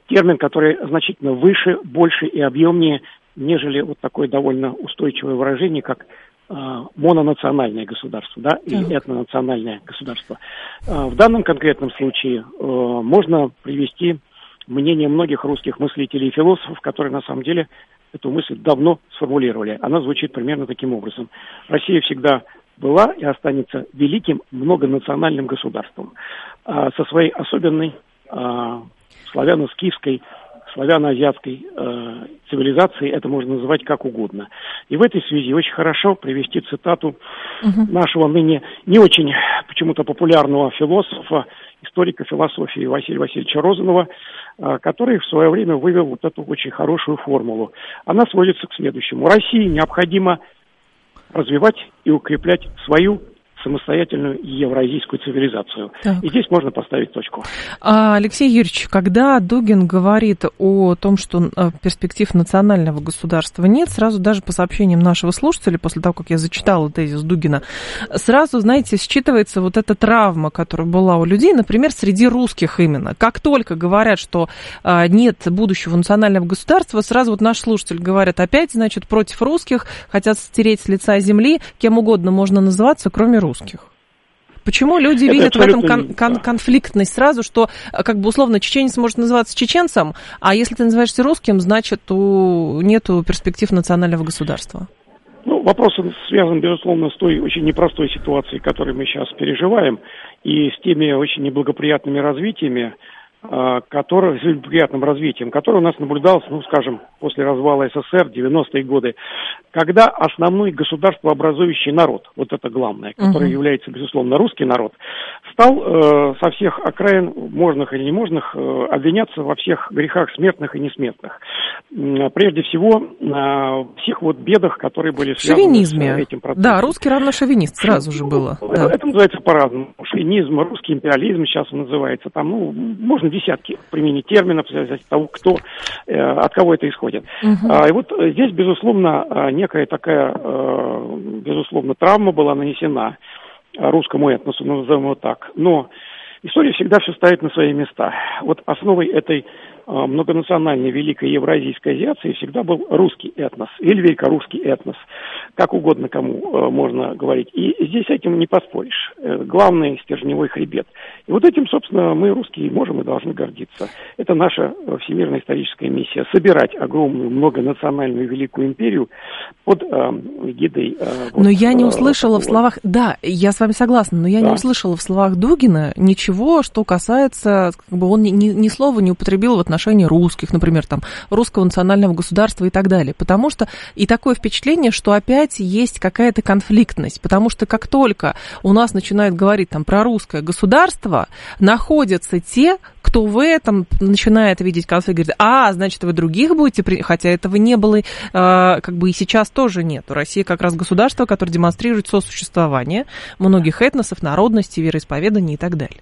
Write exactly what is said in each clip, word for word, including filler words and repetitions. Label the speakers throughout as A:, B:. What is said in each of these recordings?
A: термин, который значительно выше, больше и объемнее, нежели вот такое довольно устойчивое выражение, как э, мононациональное государство, да, или этнонациональное государство. Э, в данном конкретном случае э, можно привести мнение многих русских мыслителей и философов, которые на самом деле эту мысль давно сформулировали. Она звучит примерно таким образом. Россия всегда была и останется великим многонациональным государством э, со своей особенной э, славяно-скифской, славяно-азиатской э, цивилизации, это можно называть как угодно. И в этой связи очень хорошо привести цитату uh-huh. нашего ныне не очень почему-то популярного философа, историка философии Василия Васильевича Розанова, э, который в свое время вывел вот эту очень хорошую формулу. Она сводится к следующему. России необходимо развивать и укреплять свою самостоятельную евразийскую цивилизацию. Так. И здесь можно поставить точку.
B: А, Алексей Юрьевич, когда Дугин говорит о том, что перспектив национального государства нет, сразу даже по сообщениям нашего слушателя, после того, как я зачитала тезис Дугина, сразу, знаете, считывается вот эта травма, которая была у людей, например, среди русских именно. Как только говорят, что а, нет будущего национального государства, сразу вот наш слушатель говорит, опять, значит, против русских, хотят стереть с лица земли, кем угодно можно называться, кроме русских. Русских. Почему люди это видят в этом кон- кон- конфликтность сразу, что как бы условно чеченец может называться чеченцем, а если ты называешься русским, значит, у... нету перспектив национального государства?
A: Ну, вопрос связан, безусловно, с той очень непростой ситуацией, которую мы сейчас переживаем, и с теми очень неблагоприятными развитиями, который, с благоприятным развитием, которое у нас наблюдалось, ну, скажем, после развала СССР, девяностые годы, когда основной государствообразующий народ, вот это главное, который uh-huh. является, безусловно, русский народ, стал э, со всех окраин, можных или неможных, э, обвиняться во всех грехах смертных и несмертных. Э, прежде всего, э, всех вот бедах, которые были связаны
B: шовинизме.
A: С этим процессом.
B: Да, русский равно шовинист, сразу же было.
A: Это,
B: да.
A: это называется по-разному. Шовинизм, русский империализм сейчас он называется. Там, ну, можно десятки применить терминов, в зависимости от того, кто, э, от кого это исходит. Uh-huh. А, и вот здесь, безусловно, некая такая, э, безусловно, травма была нанесена русскому этносу, назовем его так. Но история всегда все ставит на свои места. Вот основой этой э, многонациональной великой евразийской азиации всегда был русский этнос или великорусский этнос. Как угодно кому э, можно говорить. И здесь с этим не поспоришь. Э, главный стержневой хребет. И вот этим, собственно, мы, русские, можем и должны гордиться. Это наша всемирная историческая миссия. Собирать огромную многонациональную великую империю под э, эгидой... Э, вот,
B: но я не услышала
A: э,
B: в словах... Да, я с вами согласна, но я да. не услышала в словах Дугина ничего, что касается... Как бы он ни, ни слова не употребил в отношении русских, например, там, русского национального государства и так далее. Потому что и такое впечатление, что опять есть какая-то конфликтность. Потому что как только у нас начинают говорить там про русское государство, находятся те, кто в этом начинает видеть конфликт, говорит, а, значит, вы других будете, при... хотя этого не было, э, как бы и сейчас тоже нет. Россия как раз государство, которое демонстрирует сосуществование многих этносов, народностей, вероисповеданий и так далее.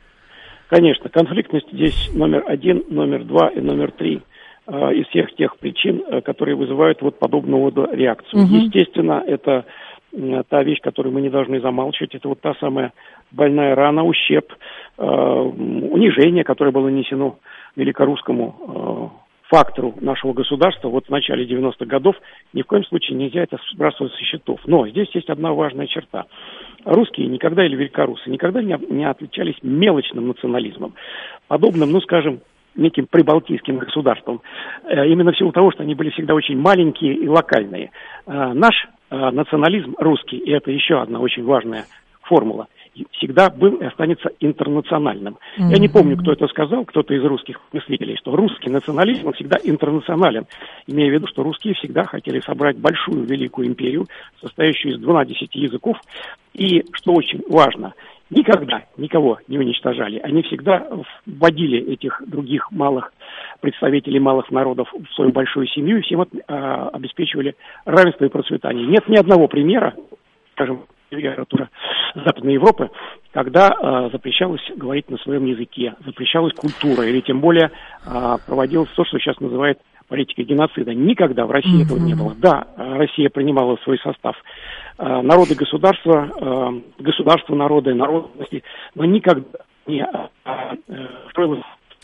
A: Конечно, конфликтность здесь номер один, номер два и номер три э, из всех тех причин, э, которые вызывают вот подобного рода реакцию. Угу. Естественно, это э, та вещь, которую мы не должны замалчивать, это вот та самая больная рана, ущерб, э, унижение, которое было нанесено великорусскому э, фактору нашего государства вот в начале девяностых годов. Ни в коем случае нельзя это сбрасывать со счетов. Но здесь есть одна важная черта. Русские никогда, или великорусы, никогда не, не отличались мелочным национализмом, подобным, ну, скажем, неким прибалтийским государствам. Э, именно в силу того, что они были всегда очень маленькие и локальные. Э, наш э, национализм русский, и это еще одна очень важная формула, всегда был и останется интернациональным. Mm-hmm. Я не помню, кто это сказал, кто-то из русских мыслителей, что русский национализм, он всегда интернационален, имея в виду, что русские всегда хотели собрать большую великую империю, состоящую из двенадцати языков, и, что очень важно, никогда никого не уничтожали. Они всегда вводили этих других малых представителей малых народов в свою большую семью и всем от, а, обеспечивали равенство и процветание. Нет ни одного примера, скажем, литература Западной Европы, когда э, запрещалось говорить на своем языке, запрещалась культура, или тем более э, проводилось то, что сейчас называют политикой геноцида. Никогда в России mm-hmm. этого не было. Да, Россия принимала в свой состав э, народы государства, э, государства, народы, народности, но никогда не э, строилась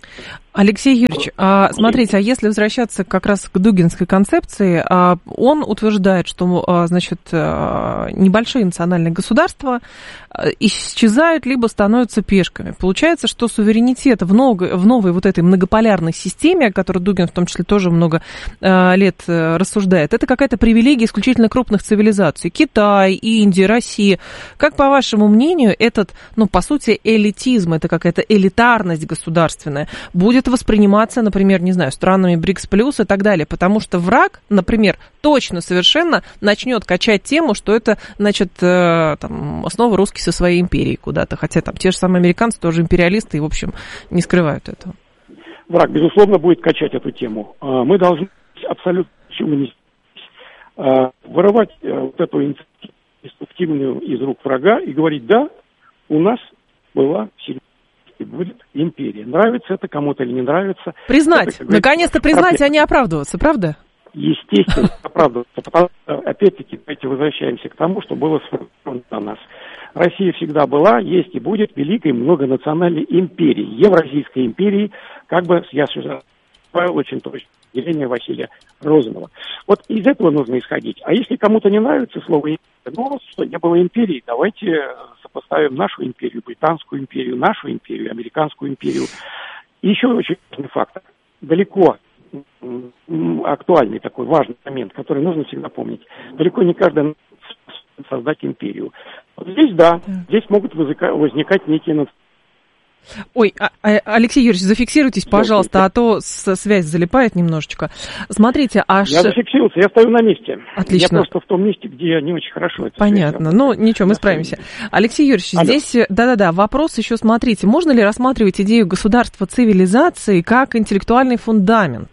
B: Алексей Юрьевич, а, смотрите, а если возвращаться как раз к дугинской концепции, а, он утверждает, что, а, значит, а, небольшие национальные государства исчезают, либо становятся пешками. Получается, что суверенитет в, много, в новой вот этой многополярной системе, о которой Дугин в том числе тоже много а, лет рассуждает, это какая-то привилегия исключительно крупных цивилизаций. Китай, Индия, Россия. Как, по вашему мнению, этот, ну, по сути, элитизм, это какая-то элитарность государственная, будет восприниматься, например, не знаю, странами БРИКС плюс и так далее, потому что враг, например, точно совершенно начнет качать тему, что это, значит, э, там, снова русские со своей империей куда-то, хотя там те же самые американцы тоже империалисты и, в общем, не скрывают этого.
A: Враг, безусловно, будет качать эту тему. Мы должны абсолютно ничего не вырывать вот эту инициативу деструктивную из рук врага и говорить: да, у нас была сильная и будет империя. Нравится это кому-то или не нравится.
B: Признать. Это, наконец-то признать,
A: проблема.
B: А не оправдываться, правда?
A: Естественно, оправдываться. Потому что, опять-таки, давайте возвращаемся к тому, что было сформировано на нас. Россия всегда была, есть и будет великой многонациональной империей. Евразийской империей, как бы я сюда добавил очень точно определение Василия Розанова. Вот из этого нужно исходить. А если кому-то не нравится слово империя, ну, что не было империи, давайте сопоставим нашу империю, британскую империю, нашу империю, американскую империю. И еще очень важный фактор, далеко актуальный такой важный момент, который нужно всегда помнить. Далеко не каждый создать империю. Вот здесь, да, здесь могут возникать некие национальные.
B: Ой, Алексей Юрьевич, зафиксируйтесь, пожалуйста, а то связь залипает немножечко. Смотрите, аж...
A: Я зафиксировался, я стою на месте.
B: Отлично.
A: Я просто в том месте, где не очень хорошо. Это
B: понятно, ну ничего, мы справимся. Алексей Юрьевич, Алло. Здесь, да-да-да, вопрос еще, смотрите, можно ли рассматривать идею государства цивилизации как интеллектуальный фундамент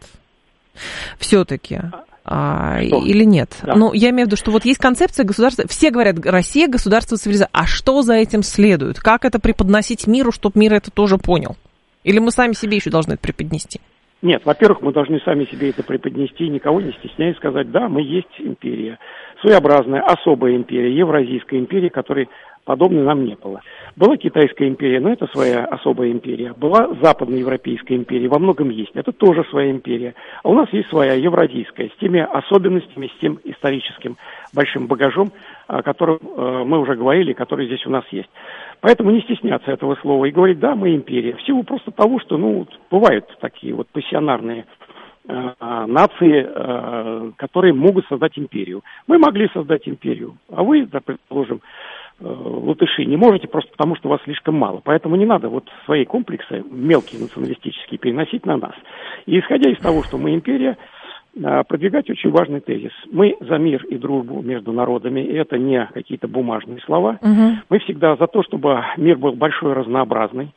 B: все-таки? А, или нет? Да. Ну, я имею в виду, что вот есть концепция государства, все говорят, Россия государство цивилизации, а что за этим следует? Как это преподносить миру, чтобы мир это тоже понял? Или мы сами себе еще должны это преподнести?
A: Нет, во-первых, мы должны сами себе это преподнести, никого не стесняясь сказать: да, мы есть империя, своеобразная, особая империя, Евразийская империя, которой подобной нам не было. Была Китайская империя, но это своя особая империя. Была Западноевропейская империя, во многом есть, это тоже своя империя. А у нас есть своя Евразийская, с теми особенностями, с тем историческим большим багажом, о котором мы уже говорили, который здесь у нас есть. Поэтому не стесняться этого слова и говорить: да, мы империя. В силу просто того, что, ну, бывают такие вот пассионарные э, нации, э, которые могут создать империю. Мы могли создать империю, а вы, да, предположим, э, латыши, не можете просто потому, что вас слишком мало. Поэтому не надо вот свои комплексы мелкие националистические переносить на нас. И исходя из того, что мы империя, продвигать очень важный тезис. Мы за мир и дружбу между народами, и это не какие-то бумажные слова. Угу. Мы всегда за то, чтобы мир был большой и разнообразный.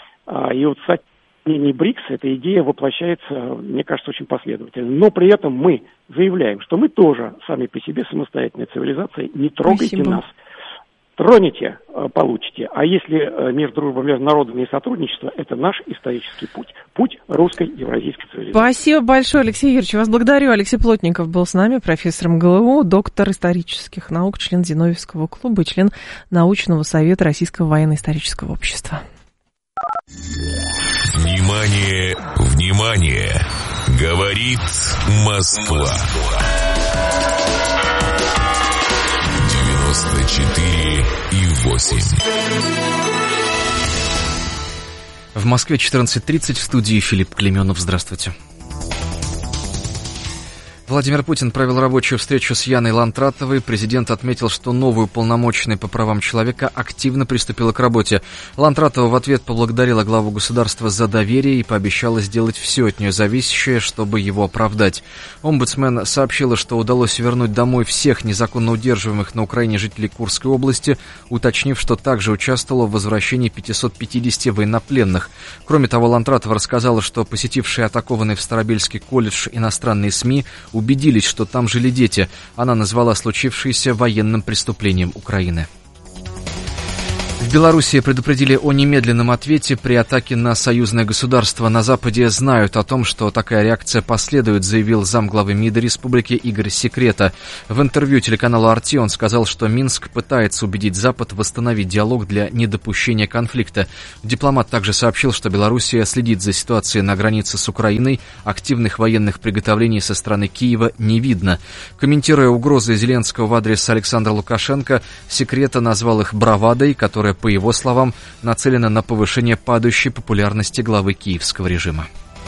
A: И вот, кстати, мнение БРИКС, эта идея воплощается, мне кажется, очень последовательно. Но при этом мы заявляем, что мы тоже сами по себе самостоятельная цивилизация, не трогайте Спасибо. Нас. Тронете, получите. А если мир, дружба между народами и сотрудничество, это наш исторический путь. Путь русской евразийской цивилизации.
B: Спасибо большое, Алексей Юрьевич. Вас благодарю. Алексей Плотников был с нами, профессор МГЛУ, доктор исторических наук, член Зиновьевского клуба и член научного совета Российского военно-исторического общества.
C: Внимание, внимание! Говорит Москва. девяносто четыре и восемь.
D: В Москве четырнадцать тридцать, в студии Филипп Клеменов. Здравствуйте. Владимир Путин провел рабочую встречу с Яной Лантратовой. Президент отметил, что новый уполномоченный по правам человека активно приступила к работе. Лантратова в ответ поблагодарила главу государства за доверие и пообещала сделать все от нее зависящее, чтобы его оправдать. Омбудсмен сообщила, что удалось вернуть домой всех незаконно удерживаемых на Украине жителей Курской области, уточнив, что также участвовала в возвращении пятьсот пятьдесят военнопленных. Кроме того, Лантратова рассказала, что посетившие атакованный в Старобельский колледж иностранные СМИ убедились, что там жили дети. Она назвала случившееся военным преступлением Украины. В Беларуси предупредили о немедленном ответе при атаке на союзное государство. На Западе знают о том, что такая реакция последует, заявил замглавы МИДа республики Игорь Секрета. В интервью телеканалу «Арти» он сказал, что Минск пытается убедить Запад восстановить диалог для недопущения конфликта. Дипломат также сообщил, что Белоруссия следит за ситуацией на границе с Украиной. Активных военных приготовлений со стороны Киева не видно. Комментируя угрозы Зеленского в адрес Александра Лукашенко, Секрета назвал их бравадой, которая, по его словам, нацелена на повышение падающей популярности главы киевского режима.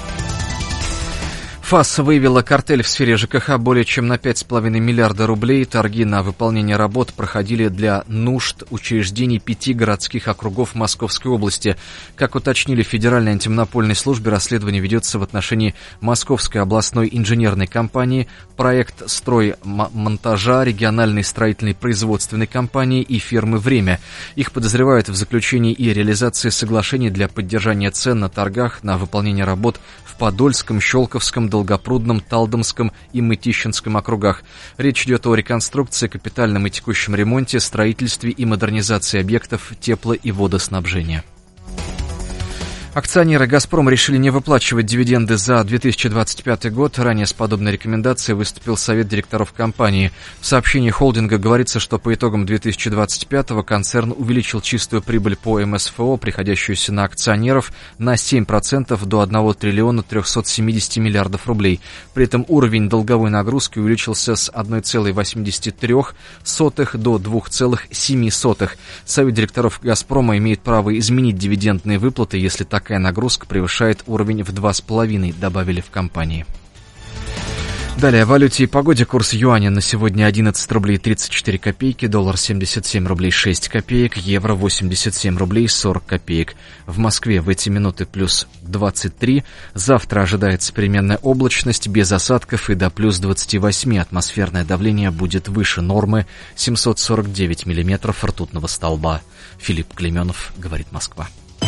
D: ФАС выявила картель в сфере ЖКХ более чем на пять с половиной миллиарда рублей. Торги на выполнение работ проходили для нужд учреждений пяти городских округов Московской области. Как уточнили в Федеральной антимонопольной службе, расследование ведется в отношении Московской областной инженерной компании, проект строймонтажа, региональной строительной производственной компании и фирмы «Время». Их подозревают в заключении и реализации соглашений для поддержания цен на торгах на выполнение работ в Подольском, Щелковском, Долгопрудном, Талдомском и Мытищинском округах. Речь идет о реконструкции, капитальном и текущем ремонте, строительстве и модернизации объектов тепло- и водоснабжения. Акционеры «Газпрома» решили не выплачивать дивиденды за две тысячи двадцать пятый год. Ранее с подобной рекомендацией выступил Совет директоров компании. В сообщении холдинга говорится, что по итогам две тысячи двадцать пятого концерн увеличил чистую прибыль по эм эс эф о, приходящуюся на акционеров, на семь процентов до одного триллиона трехсот семидесяти миллиардов рублей. При этом уровень долговой нагрузки увеличился с одной целой восьмидесяти трёх сотых до двух целых семи сотых. Совет директоров «Газпрома» имеет право изменить дивидендные выплаты, если так Такая нагрузка превышает уровень в два с половиной, добавили в компании. Далее о валюте и погоде. Курс юаня на сегодня одиннадцать рублей тридцать четыре копейки, доллар семьдесят семь рублей шесть копеек, евро восемьдесят семь рублей сорок копеек. В Москве в эти минуты плюс двадцать три. Завтра ожидается переменная облачность без осадков и до плюс двадцати восьми. Атмосферное давление будет выше нормы, семьсот сорок девять миллиметров ртутного столба. Филипп Клейменов, говорит Москва.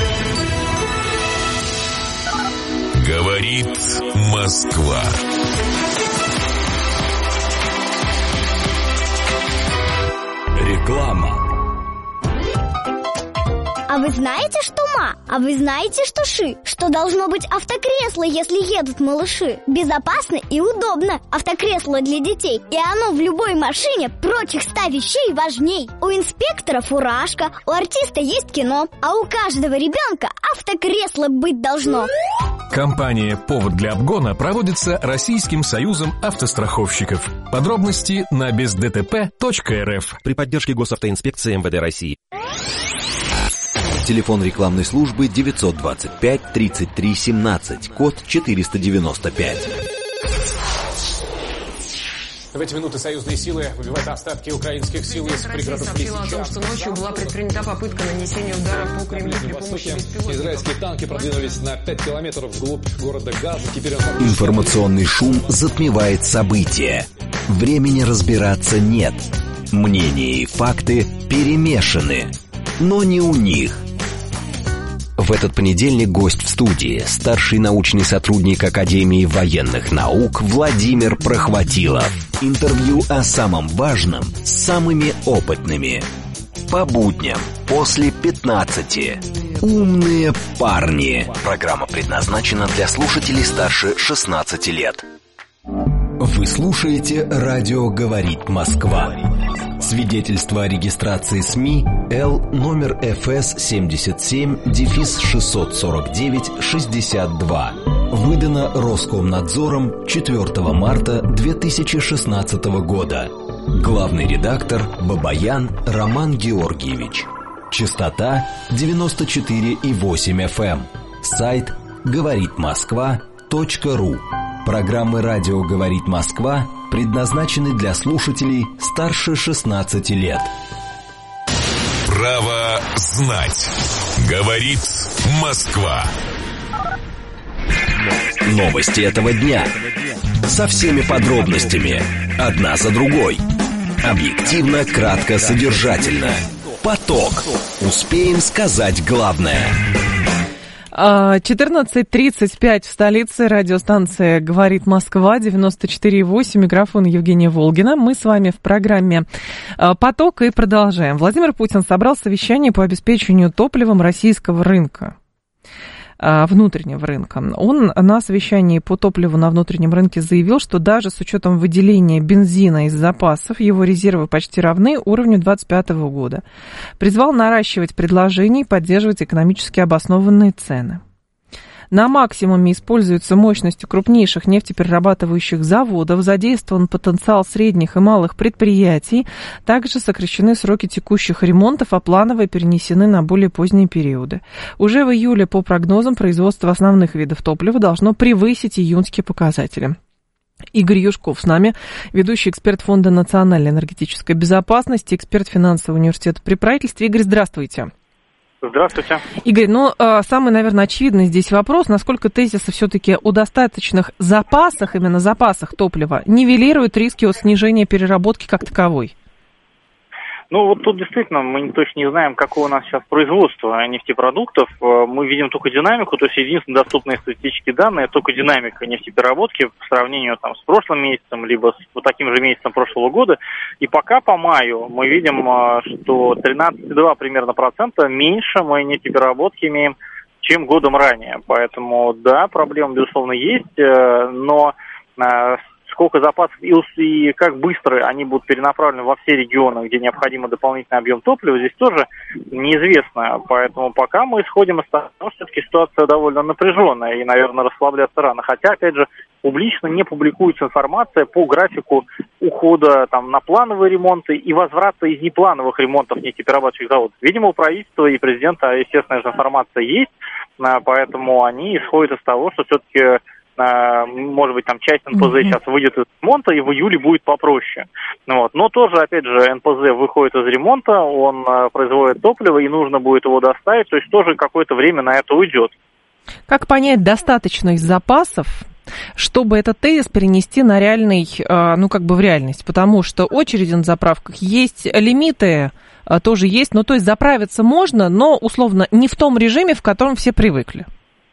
C: Говорит Москва. Реклама.
E: А вы знаете, что ма? А вы знаете, что ши? Что должно быть автокресло, если едут малыши? Безопасно и удобно. Автокресло для детей. И оно в любой машине прочих ста вещей важней. У инспектора фуражка, у артиста есть кино, а у каждого ребенка автокресло быть должно.
F: Кампания «Повод для обгона» проводится Российским союзом автостраховщиков. Подробности на без дэ тэ пэ точка эр эф.
G: При поддержке госавтоинспекции эм вэ дэ России. Телефон рекламной службы девятьсот двадцать пять тридцать три семнадцать, код четыреста девяносто пять.
H: В эти минуты союзные силы выбивают остатки украинских сил из пригородов Лисичанска.
I: Россия сообщила о том, что ночью была предпринята попытка нанесения удара по Кремлю при помощи беспилотников.
H: Израильские танки продвинулись на пять километров вглубь города Газа. Теперь он...
J: Информационный шум затмевает события. Времени разбираться нет. Мнения и факты перемешаны. Но не у них. В этот понедельник гость в студии, старший научный сотрудник Академии военных наук Владимир Прохватилов. Интервью о самом важном с самыми опытными. По будням после пятнадцати. Умные парни. Программа предназначена для слушателей старше шестнадцати лет. Вы слушаете «Радио говорит Москва». Свидетельство о регистрации СМИ Л номер эф эс семьдесят семь шестьсот сорок девять шестьдесят два. Выдано Роскомнадзором четвёртого марта две тысячи шестнадцатого года. Главный редактор Бабаян Роман Георгиевич. Частота девяносто четыре и восемь эф эм. Сайт говорит москва точка ру. Программы «Радио говорит Москва» предназначены для слушателей старше шестнадцати лет.
C: Право знать. Говорит Москва.
J: Новости этого дня. Со всеми подробностями. Одна за другой. Объективно, кратко, содержательно. Поток. Успеем сказать главное.
B: четырнадцать тридцать пять в столице. Радиостанция «Говорит Москва», девяносто четыре и восемь. Микрофон Евгения Волгина. Мы с вами в программе «Поток» и продолжаем. Владимир Путин собрал совещание по обеспечению топливом российского рынка. Внутреннего рынка. Он на совещании по топливу на внутреннем рынке заявил, что даже с учетом выделения бензина из запасов, его резервы почти равны уровню двадцать пятого года. Призвал наращивать предложения и поддерживать экономически обоснованные цены. На максимуме используются мощности крупнейших нефтеперерабатывающих заводов, задействован потенциал средних и малых предприятий, также сокращены сроки текущих ремонтов, а плановые перенесены на более поздние периоды. Уже в июле, по прогнозам, производство основных видов топлива должно превысить июньские показатели. Игорь Юшков с нами, ведущий эксперт Фонда национальной энергетической безопасности, эксперт финансового университета при правительстве. Игорь, здравствуйте.
K: Здравствуйте. Игорь,
B: ну, самый, наверное, очевидный здесь вопрос, насколько тезисы все-таки о достаточных запасах, именно запасах топлива, нивелируют риски от снижения переработки как таковой?
K: Ну, вот тут действительно мы точно не знаем, какое у нас сейчас производство нефтепродуктов. Мы видим только динамику, то есть единственные доступные статистические данные, только динамика нефтепереработки по сравнению там, с прошлым месяцем, либо с вот таким же месяцем прошлого года. И пока по маю мы видим, что тринадцать целых два десятых примерно процента меньше мы нефтепереработки имеем, чем годом ранее. Поэтому, да, проблема, безусловно, есть, но сколько запасов и, и как быстро они будут перенаправлены во все регионы, где необходимо дополнительный объем топлива, здесь тоже неизвестно. Поэтому пока мы исходим из того, что все-таки ситуация довольно напряженная и, наверное, расслабляться рано. Хотя, опять же, публично не публикуется информация по графику ухода там, на плановые ремонты и возврата из неплановых ремонтов нефтеперерабатывающих заводов. Видимо, у правительства и президента, естественно, эта информация есть, поэтому они исходят из того, что все-таки может быть, там часть эн пэ зэ mm-hmm. сейчас выйдет из ремонта, и в июле будет попроще. Вот. Но тоже, опять же, эн пэ зэ выходит из ремонта, он а, производит топливо, и нужно будет его доставить, то есть тоже какое-то время на это уйдет.
B: Как понять достаточность запасов, чтобы этот тезис перенести на реальный, ну, как бы в реальность? Потому что очереди на заправках есть, лимиты тоже есть, ну, то есть заправиться можно, но, условно, не в том режиме, в котором все привыкли.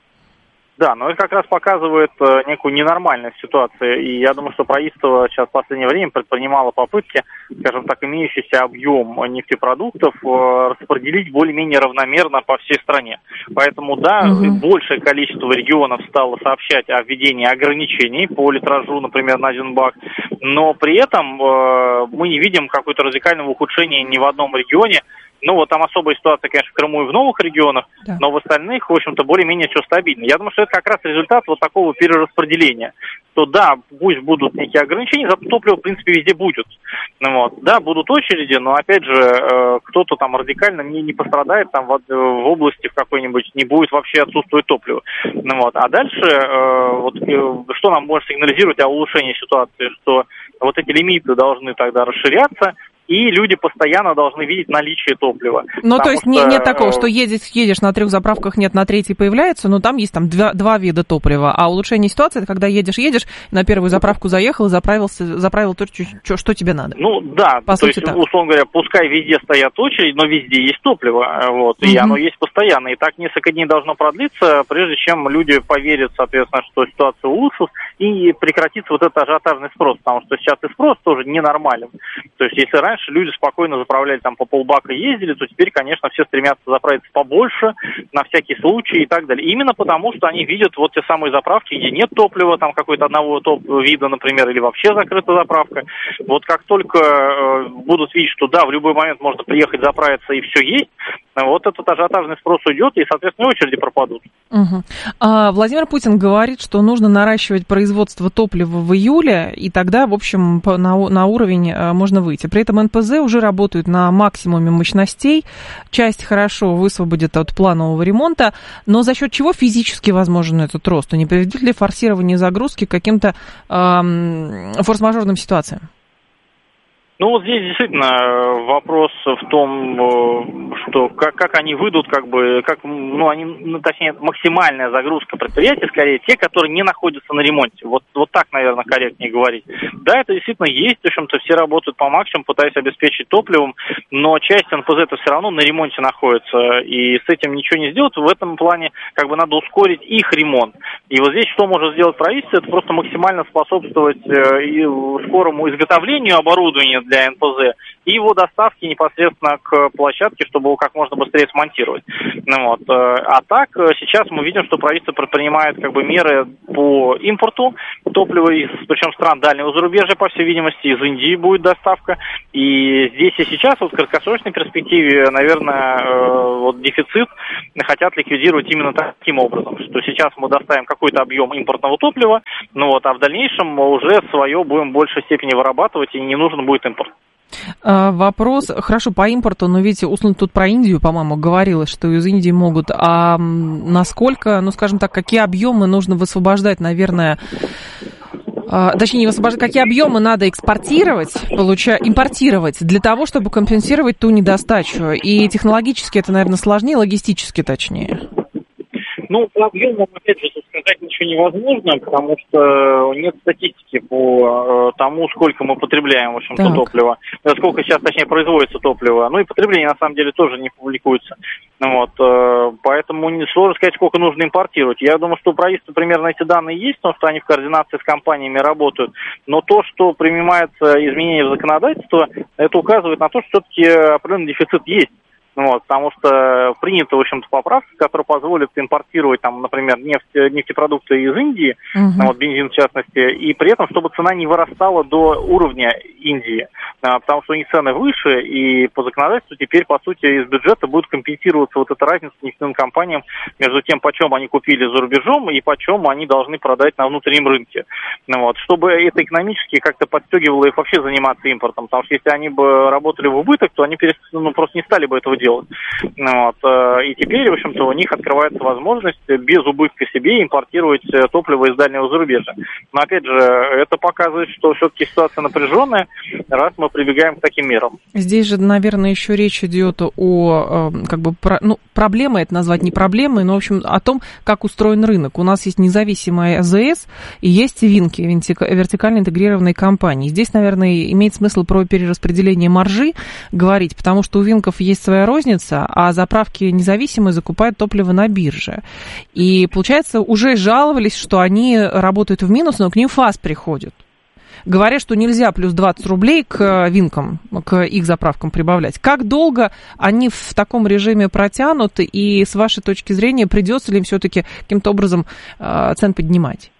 K: Да, но это как раз показывает э, некую ненормальность ситуации, и я думаю, что правительство сейчас в последнее время предпринимало попытки, скажем так, имеющийся объем нефтепродуктов э, распределить более-менее равномерно по всей стране. Поэтому, да, угу. большее количество регионов стало сообщать о введении ограничений по литражу, например, на один бак, но при этом э, мы не видим какого-то радикального ухудшения ни в одном регионе. Ну, вот там особая ситуация, конечно, в Крыму и в новых регионах, да. но в остальных, в общем-то, более-менее все стабильно. Я думаю, что это как раз результат вот такого перераспределения. То да, пусть будут некие ограничения, зато топливо, в принципе, везде будет. Ну, вот. Да, будут очереди, но, опять же, э, кто-то там радикально не, не пострадает, там в, в области в какой-нибудь не будет вообще отсутствовать топливо. Ну, вот. А дальше, э, вот, э, что нам может сигнализировать о улучшении ситуации, что вот эти лимиты должны тогда расширяться, и люди постоянно должны видеть наличие топлива.
B: Ну, то есть что... не, нет такого, что едешь, едешь на трех заправках, нет, на третьей появляется, но там есть там два, два вида топлива. А улучшение ситуации, это когда едешь, едешь, на первую заправку заехал и заправился, заправил то, что, что тебе надо.
K: Ну, да, По то есть, так. условно говоря, пускай везде стоят очередь, но везде есть топливо, вот, и mm-hmm. оно есть постоянно. И так несколько дней должно продлиться, прежде чем люди поверят, соответственно, что ситуация улучшилась, и прекратится вот этот ажиотажный спрос, потому что сейчас и спрос тоже ненормален. То есть, если раньше люди спокойно заправляли там по полбака ездили, то теперь, конечно, все стремятся заправиться побольше, на всякий случай и так далее. Именно потому, что они видят вот те самые заправки, где нет топлива, там какой-то одного топ вида, например, или вообще закрыта заправка. Вот как только э, будут видеть, что да, в любой момент можно приехать заправиться и все есть, вот этот ажиотажный спрос уйдет, и, соответственно, очереди пропадут.
B: Угу. А, Владимир Путин говорит, что нужно наращивать производство топлива в июле, и тогда, в общем, на, на уровень а, можно выйти. При этом эн пэ зэ уже работают на максимуме мощностей, часть хорошо высвободит от планового ремонта, но за счет чего физически возможен этот рост? Не приведет ли форсирование загрузки к каким-то эм, форс-мажорным ситуациям?
K: Ну, вот здесь действительно вопрос в том, что как, как они выйдут, как бы, как, ну, они, ну, точнее, максимальная загрузка предприятий, скорее, те, которые не находятся на ремонте. Вот, вот так, наверное, корректнее говорить. Да, это действительно есть, в общем-то, все работают по максимуму, пытаясь обеспечить топливом, но часть эн пэ зэ-то все равно на ремонте находится, и с этим ничего не сделать. В этом плане, как бы, надо ускорить их ремонт. И вот здесь что может сделать правительство? Это просто максимально способствовать и скорому изготовлению оборудования для эн пэ зэ и его доставки непосредственно к площадке, чтобы его как можно быстрее смонтировать. Ну, вот. А так, сейчас мы видим, что правительство предпринимает как бы меры по импорту топлива, из, причем стран дальнего зарубежья, по всей видимости, из Индии будет доставка. И здесь и сейчас, вот в краткосрочной перспективе, наверное, вот дефицит хотят ликвидировать именно таким образом, что сейчас мы доставим какой-то объем импортного топлива, ну вот, а в дальнейшем мы уже свое будем в большей степени вырабатывать, и не нужен будет импорт.
B: Вопрос, хорошо, по импорту, но видите, условно тут про Индию, по-моему, говорилось, что из Индии могут, а насколько, ну, скажем так, какие объемы нужно высвобождать, наверное, точнее, не высвобождать, какие объемы надо экспортировать, получа, импортировать для того, чтобы компенсировать ту недостачу, и технологически это, наверное, сложнее, логистически точнее.
K: Ну, по объемам, опять же, тут сказать ничего невозможно, потому что нет статистики по э, тому, сколько мы потребляем, в общем-то, так. топлива. Сколько сейчас, точнее, производится топлива. Ну и потребление, на самом деле, тоже не публикуется. Вот, э, поэтому не сложно сказать, сколько нужно импортировать. Я думаю, что у правительства примерно эти данные есть, потому что они в координации с компаниями работают. Но то, что принимается изменение в законодательство, это указывает на то, что все-таки определенный дефицит есть. Вот, потому что принята, в общем-то, поправка, которая позволит импортировать, там, например, нефть, нефтепродукты из Индии, uh-huh. вот, бензин в частности, и при этом, чтобы цена не вырастала до уровня Индии, потому что у них цены выше, и по законодательству теперь, по сути, из бюджета будет компенсироваться вот эта разница нефтяным компаниям между тем, почем они купили за рубежом и почем они должны продать на внутреннем рынке. Вот, чтобы это экономически как-то подстегивало их вообще заниматься импортом, потому что если они бы работали в убыток, то они ну, просто не стали бы этого делать. Вот. И теперь, в общем-то, у них открывается возможность без убытка себе импортировать топливо из дальнего зарубежья. Но, опять же, это показывает, что все-таки ситуация напряженная, раз мы прибегаем к таким мерам.
B: Здесь же, наверное, еще речь идет о, как бы, про, ну, проблемой, это назвать не проблемой, но, в общем, о том, как устроен рынок. У нас есть независимая а зэ эс и есть Винки, вертикально интегрированные компании. Здесь, наверное, имеет смысл про перераспределение маржи говорить, потому что у Винков есть своя розница, а заправки независимые закупают топливо на бирже. И, получается, уже жаловались, что они работают в минус, но к ним ФАС приходит. Говорят, что нельзя плюс двадцать рублей к Винкам, к их заправкам прибавлять. Как долго они в таком режиме протянут, и с вашей точки зрения, придется ли им все-таки каким-то образом цен поднимать?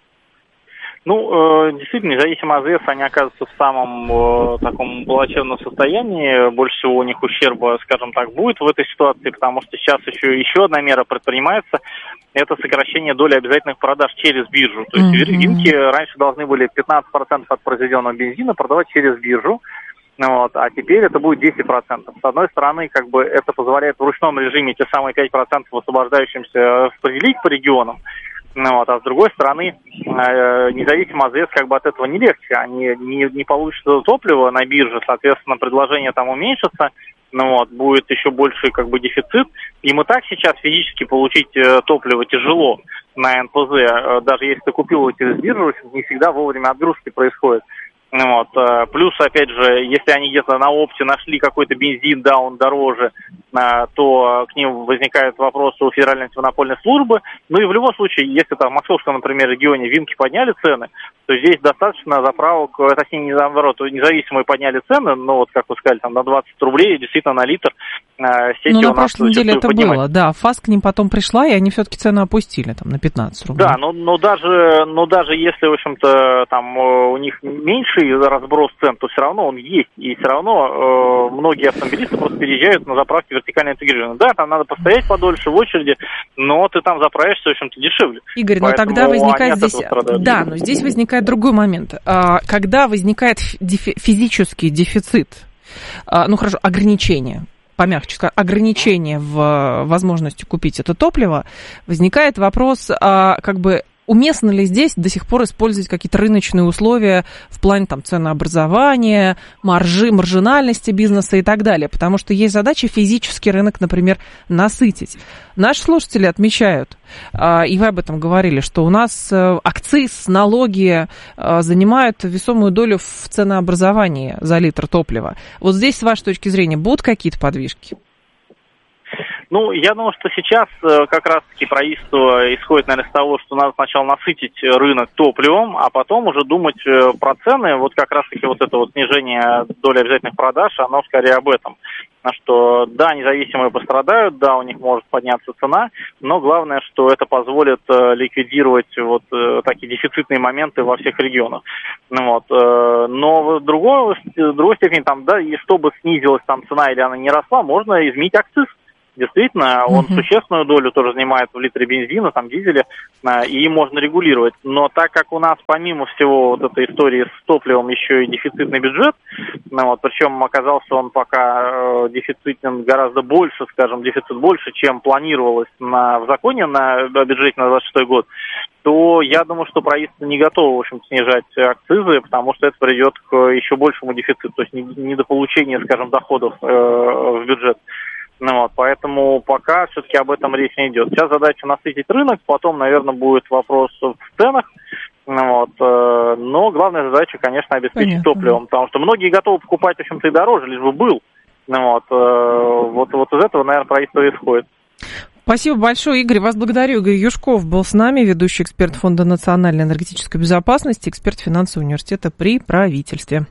K: Ну, действительно, независимые а зэ эс, они оказываются в самом э, таком плачевном состоянии. Больше всего у них ущерба, скажем так, будет в этой ситуации, потому что сейчас еще, еще одна мера предпринимается. Это сокращение доли обязательных продаж через биржу. То есть mm-hmm. Винки раньше должны были пятнадцать процентов от произведенного бензина продавать через биржу. Вот, а теперь это будет десять процентов. С одной стороны, как бы это позволяет в ручном режиме те самые пять процентов освобождающимся распределить по регионам. Ну, вот, а с другой стороны, э, независимо а зэ эс как бы от этого не легче. Они не, не получат топливо на бирже, соответственно, предложение там уменьшится, ну, вот, будет еще больше как бы дефицит. Им и так сейчас физически получить э, топливо тяжело на эн пэ зэ. Э, даже если ты купил его через биржу, не всегда вовремя отгрузки происходит. Вот. Плюс, опять же, если они где-то на опте нашли какой-то бензин, да, он дороже, то к ним возникает вопрос у Федеральной антимонопольной службы. Ну и в любом случае, если там в Московском, например, регионе Винки подняли цены, то здесь достаточно заправок, точнее, не наоборот, независимые подняли цены, ну вот, как вы сказали, там на двадцать рублей, действительно, на литр. Сети
B: ну, на прошлой неделе это поднимать. Было, да. ФАС к ним потом пришла, и они все-таки цену опустили, там, на пятнадцать рублей.
K: Да, но, но, даже, но даже если, в общем-то, там у них меньший разброс цен, то все равно он есть, и все равно э, многие автомобилисты просто переезжают на заправки вертикально интегрированные. Да, там надо постоять подольше в очереди, но ты там заправишься, в общем-то, дешевле.
B: Игорь, но тогда возникает здесь... Да, но здесь возникает другой момент. Когда возникает физический дефицит, ну хорошо, ограничение, помягче сказать, ограничение в возможности купить это топливо, возникает вопрос, как бы, уместно ли здесь до сих пор использовать какие-то рыночные условия в плане там, ценообразования, маржи, маржинальности бизнеса и так далее? Потому что есть задача физический рынок, например, насытить. Наши слушатели отмечают, и вы об этом говорили, что у нас акциз, налоги занимают весомую долю в ценообразовании за литр топлива. Вот здесь, с вашей точки зрения, будут какие-то подвижки?
K: Ну, я думаю, что сейчас э, как раз-таки правительство исходит, наверное, с того, что надо сначала насытить рынок топливом, а потом уже думать э, про цены. Вот как раз-таки вот это вот снижение доли обязательных продаж, оно скорее об этом. Что, да, независимые пострадают, да, у них может подняться цена, но главное, что это позволит э, ликвидировать вот э, такие дефицитные моменты во всех регионах. Ну, вот, э, но в другой, в другой степени, там, да, и чтобы снизилась там цена или она не росла, можно изменить акциз. Действительно, он uh-huh. существенную долю тоже занимает в литре бензина, там, дизеля, и можно регулировать. Но так как у нас, помимо всего вот этой истории с топливом, еще и дефицитный бюджет, ну, вот, причем оказался он пока э, дефицитен гораздо больше, скажем, дефицит больше, чем планировалось на, в законе на бюджете на двадцать шестой год, то я думаю, что правительство не готово, в общем, снижать акцизы, потому что это приведет к еще большему дефициту, то есть недополучению, скажем, доходов э, в бюджет. Ну, вот, поэтому пока все-таки об этом речь не идет. Сейчас задача насытить рынок, потом, наверное, будет вопрос в ценах. Ну, вот, э, но главная задача, конечно, обеспечить Понятно. топливом, потому что многие готовы покупать, в общем-то, и дороже, лишь бы был. Ну, вот, э, вот, вот из этого, наверное, правительство исходит.
B: Спасибо большое, Игорь. Вас благодарю. Игорь Юшков был с нами, ведущий эксперт Фонда национальной энергетической безопасности, эксперт финансового университета при правительстве.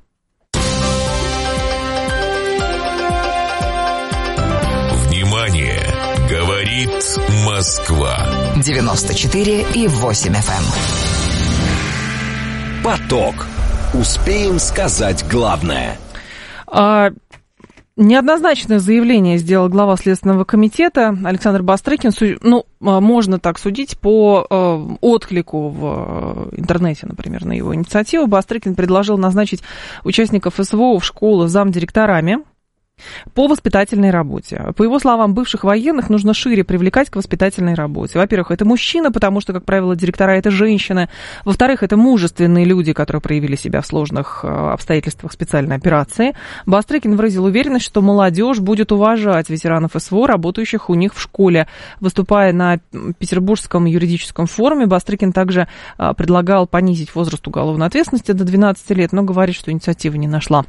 C: Говорит Москва.
L: девяносто четыре и восемь эф эм.
J: Поток. Успеем сказать главное.
B: А, неоднозначное заявление сделал глава Следственного комитета Александр Бастрыкин. Ну, можно так судить по э, отклику в интернете, например, на его инициативу. Бастрыкин предложил назначить участников СВО в школы замдиректорами по воспитательной работе. По его словам, бывших военных нужно шире привлекать к воспитательной работе. Во-первых, это мужчина, потому что, как правило, директора – это женщины. Во-вторых, это мужественные люди, которые проявили себя в сложных обстоятельствах специальной операции. Бастрыкин выразил уверенность, что молодежь будет уважать ветеранов СВО, работающих у них в школе. Выступая на Петербургском юридическом форуме, Бастрыкин также предлагал понизить возраст уголовной ответственности до двенадцати лет, но говорит, что инициатива не нашла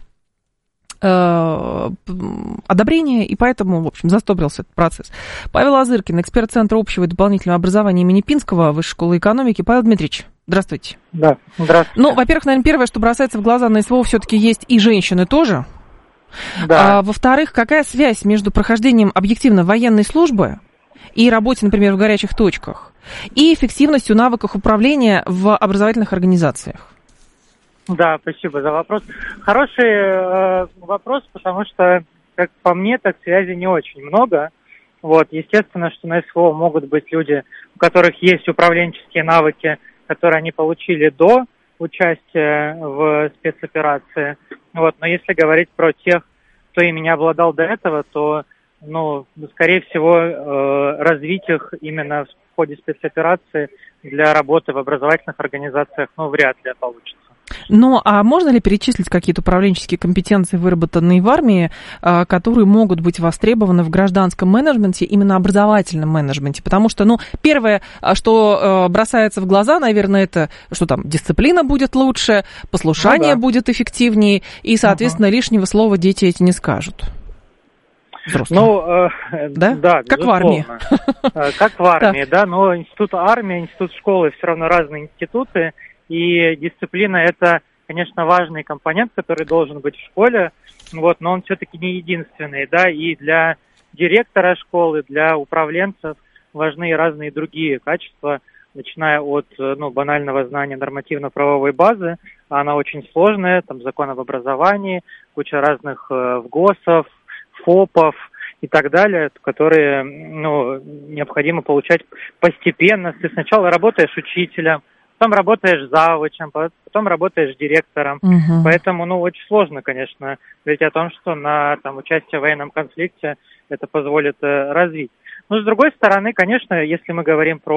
B: одобрения, и поэтому, в общем, застопорился этот процесс. Павел Азыркин, эксперт Центра общего и дополнительного образования имени Пинского, Высшей школы экономики. Павел Дмитриевич, здравствуйте.
M: Да, здравствуйте.
B: Ну, во-первых, наверное, первое, что бросается в глаза на СВО, все-таки есть и женщины тоже.
M: Да.
B: А, во-вторых, какая связь между прохождением объективно военной службы и работе, например, в горячих точках, и эффективностью навыков управления в образовательных организациях?
M: Да, спасибо за вопрос. Хороший э, вопрос, потому что, как по мне, так связи не очень много. Вот, естественно, что на СВО могут быть люди, у которых есть управленческие навыки, которые они получили до участия в спецоперации. Вот, но если говорить про тех, кто ими не обладал до этого, то, ну, скорее всего, э, развить их именно в ходе спецоперации для работы в образовательных организациях, ну, вряд ли получится.
B: Ну, а можно ли перечислить какие-то управленческие компетенции, выработанные в армии, которые могут быть востребованы в гражданском менеджменте, именно образовательном менеджменте? Потому что, ну, первое, что бросается в глаза, наверное, это, что там дисциплина будет лучше, послушание ну, да. будет эффективнее, и, соответственно, угу. лишнего слова дети эти не скажут. Взрослые.
M: Ну, э, да? да,
B: как в армии.
M: Как в армии, да, но институт армии, институт школы все равно разные институты. И дисциплина – это, конечно, важный компонент, который должен быть в школе, вот, но он все-таки не единственный, да, и для директора школы, для управленцев важны и разные другие качества, начиная от, ну, банального знания нормативно-правовой базы, она очень сложная, там, закон об образовании, куча разных э, ВГОСов, ФОПов и так далее, которые, ну, необходимо получать постепенно. Ты сначала работаешь учителем, потом работаешь завучем, потом работаешь директором. Uh-huh. Поэтому, ну, очень сложно, конечно, говорить о том, что на там, участие в военном конфликте это позволит э, развить. Но, с другой стороны, конечно, если мы говорим про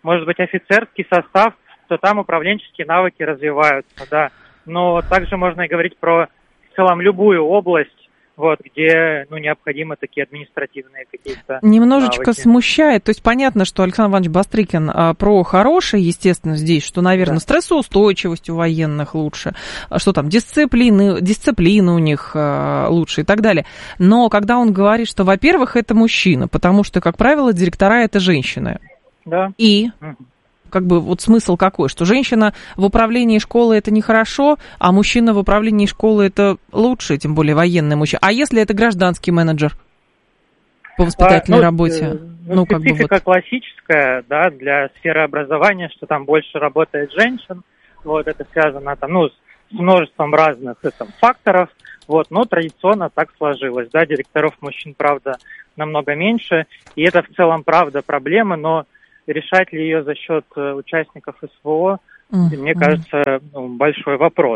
M: может быть, офицерский состав, то там управленческие навыки развиваются, да. Но также можно и говорить про в целом любую область, вот, где, ну, необходимы такие административные какие-то
B: Немножечко
M: навыки.
B: Смущает, то есть понятно, что Александр Иванович Бастрыкин а, про хорошее, естественно, здесь, что, наверное, да. стрессоустойчивость у военных лучше, что там, дисциплины, дисциплина у них а, лучше и так далее. Но когда он говорит, что, во-первых, это мужчина, потому что, как правило, директора это женщины.
M: Да.
B: И... Как бы вот смысл какой, что женщина в управлении школы это нехорошо, а мужчина в управлении школы это лучше, тем более военный мужчина. А если это гражданский менеджер по воспитательной а, ну, работе?
M: Ну,
B: ну, как бы вот.
M: Классическая, да, для сферы образования, что там больше работает женщин, вот это связано там, ну, с множеством разных там, факторов, вот, но традиционно так сложилось, да, директоров мужчин, правда, намного меньше, и это в целом, правда, проблема, но решать ли ее за счет участников СВО, mm-hmm. мне кажется, ну, большой вопрос.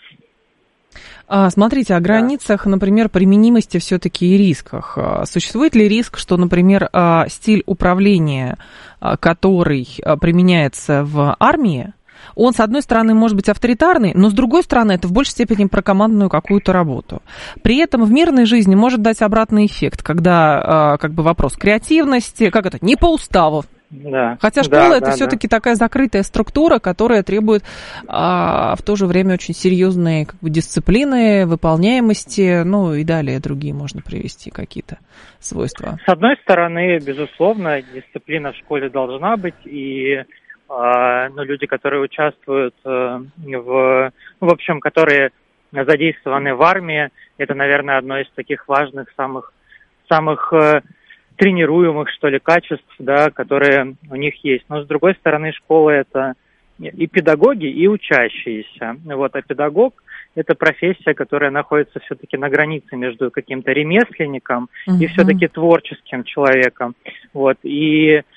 B: А, смотрите, о границах, да. например, применимости все-таки и рисках. Существует ли риск, что, например, стиль управления, который применяется в армии, он, с одной стороны, может быть авторитарный, но, с другой стороны, это в большей степени про командную какую-то работу. При этом в мирной жизни может дать обратный эффект, когда, как бы, вопрос креативности, как это, не по уставу.
M: Да.
B: Хотя школа
M: да,
B: это
M: да,
B: все-таки
M: да.
B: такая закрытая структура, которая требует а, в то же время очень серьезной как бы, дисциплины, выполняемости, ну и далее другие можно привести какие-то свойства.
M: С одной стороны, безусловно, дисциплина в школе должна быть, и а, ну, люди, которые участвуют а, в, ну, в общем, которые задействованы в армии, это, наверное, одно из таких важных, самых, самых тренируемых, что ли, качеств, да, которые у них есть. Но, с другой стороны, школа – это и педагоги, и учащиеся. Вот, а педагог – это профессия, которая находится все-таки на границе между каким-то ремесленником uh-huh. и все-таки творческим человеком. Вот, и э,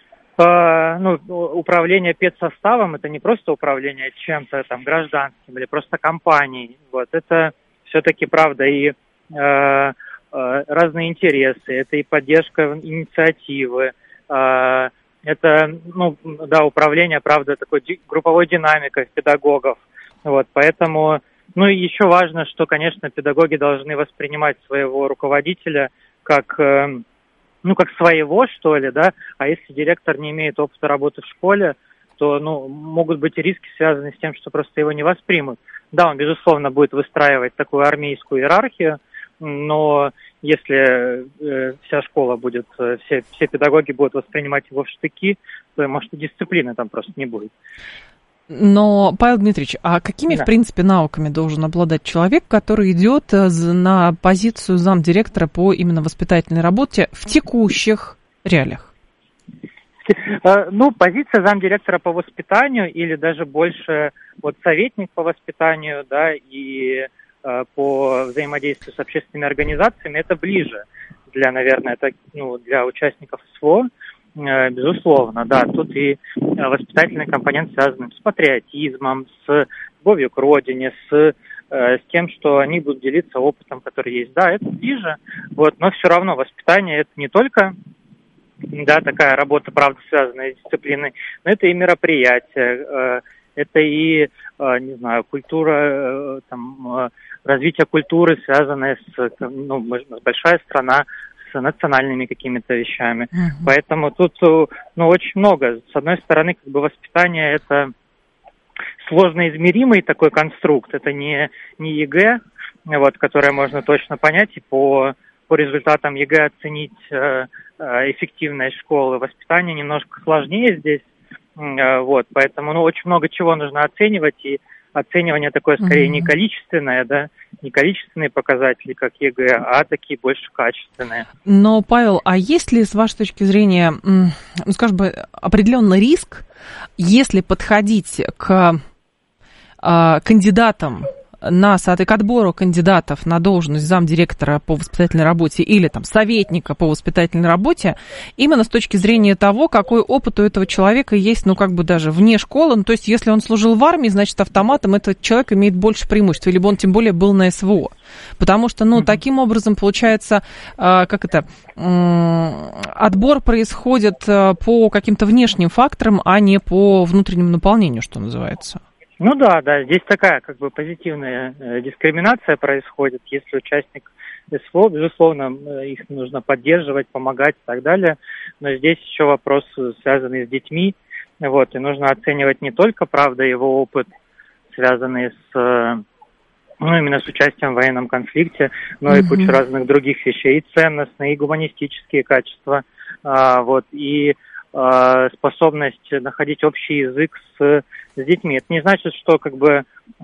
M: ну, управление педсоставом – это не просто управление чем-то там гражданским или просто компанией. Вот, это все-таки, правда, и э, разные интересы, это и поддержка инициативы, это, ну, да, управление, правда, такой групповой динамикой педагогов, вот, поэтому, ну, и еще важно, что, конечно, педагоги должны воспринимать своего руководителя как, ну, как своего, что ли, да, а если директор не имеет опыта работы в школе, то, ну, могут быть риски, связанные с тем, что просто его не воспримут. Да, он, безусловно, будет выстраивать такую армейскую иерархию, но если э, вся школа будет, э, все, все педагоги будут воспринимать его в штыки, то, может, и дисциплины там просто не будет.
B: Но, Павел Дмитриевич, а какими, да. в принципе, навыками должен обладать человек, который идет на позицию замдиректора по именно воспитательной работе в текущих реалиях?
M: Ну, позиция замдиректора по воспитанию или даже больше вот советник по воспитанию, да, и по взаимодействию с общественными организациями, это ближе для, наверное, это, ну, для участников СВО, безусловно, да, тут и воспитательный компонент связан с патриотизмом, с любовью к родине, с, с тем, что они будут делиться опытом, который есть, да, это ближе, вот, но все равно воспитание это не только, да, такая работа, правда, связанная с дисциплиной, но это и мероприятия, это и, не знаю, культура, там, развитие культуры, связанное с, ну, большая страна с национальными какими-то вещами. Uh-huh. Поэтому тут, ну, очень много. С одной стороны, как бы воспитание это сложно измеримый такой конструкт. Это не, не ЕГЭ, вот, которое можно точно понять и по, по результатам ЕГЭ оценить э, эффективность школы. Воспитание немножко сложнее здесь. Э, вот, поэтому, ну, очень много чего нужно оценивать, и оценивание такое скорее mm-hmm. не количественное, да, не количественные показатели, как ЕГЭ, а такие больше качественные.
B: Но, Павел, а есть ли, с вашей точки зрения, ну, скажем, определенный риск, если подходить к а, кандидатам на, к отбору кандидатов на должность замдиректора по воспитательной работе или там советника по воспитательной работе именно с точки зрения того, какой опыт у этого человека есть, ну, как бы даже вне школы. Ну, то есть, если он служил в армии, значит, автоматом этот человек имеет больше преимуществ, либо он тем более был на СВО. Потому что, ну, mm-hmm. таким образом, получается, как это, отбор происходит по каким-то внешним факторам, а не по внутреннему наполнению, что называется.
M: Ну да, да, здесь такая как бы позитивная э, дискриминация происходит. Если участник СВО, безусловно, их нужно поддерживать, помогать и так далее. Но здесь еще вопрос, связанный с детьми. Вот, и нужно оценивать не только, правда, его опыт, связанный с, ну, именно с участием в военном конфликте, но mm-hmm. и кучу разных других вещей, и ценностные, и гуманистические качества, а, вот, и а, способность находить общий язык с с детьми. Это не значит, что как бы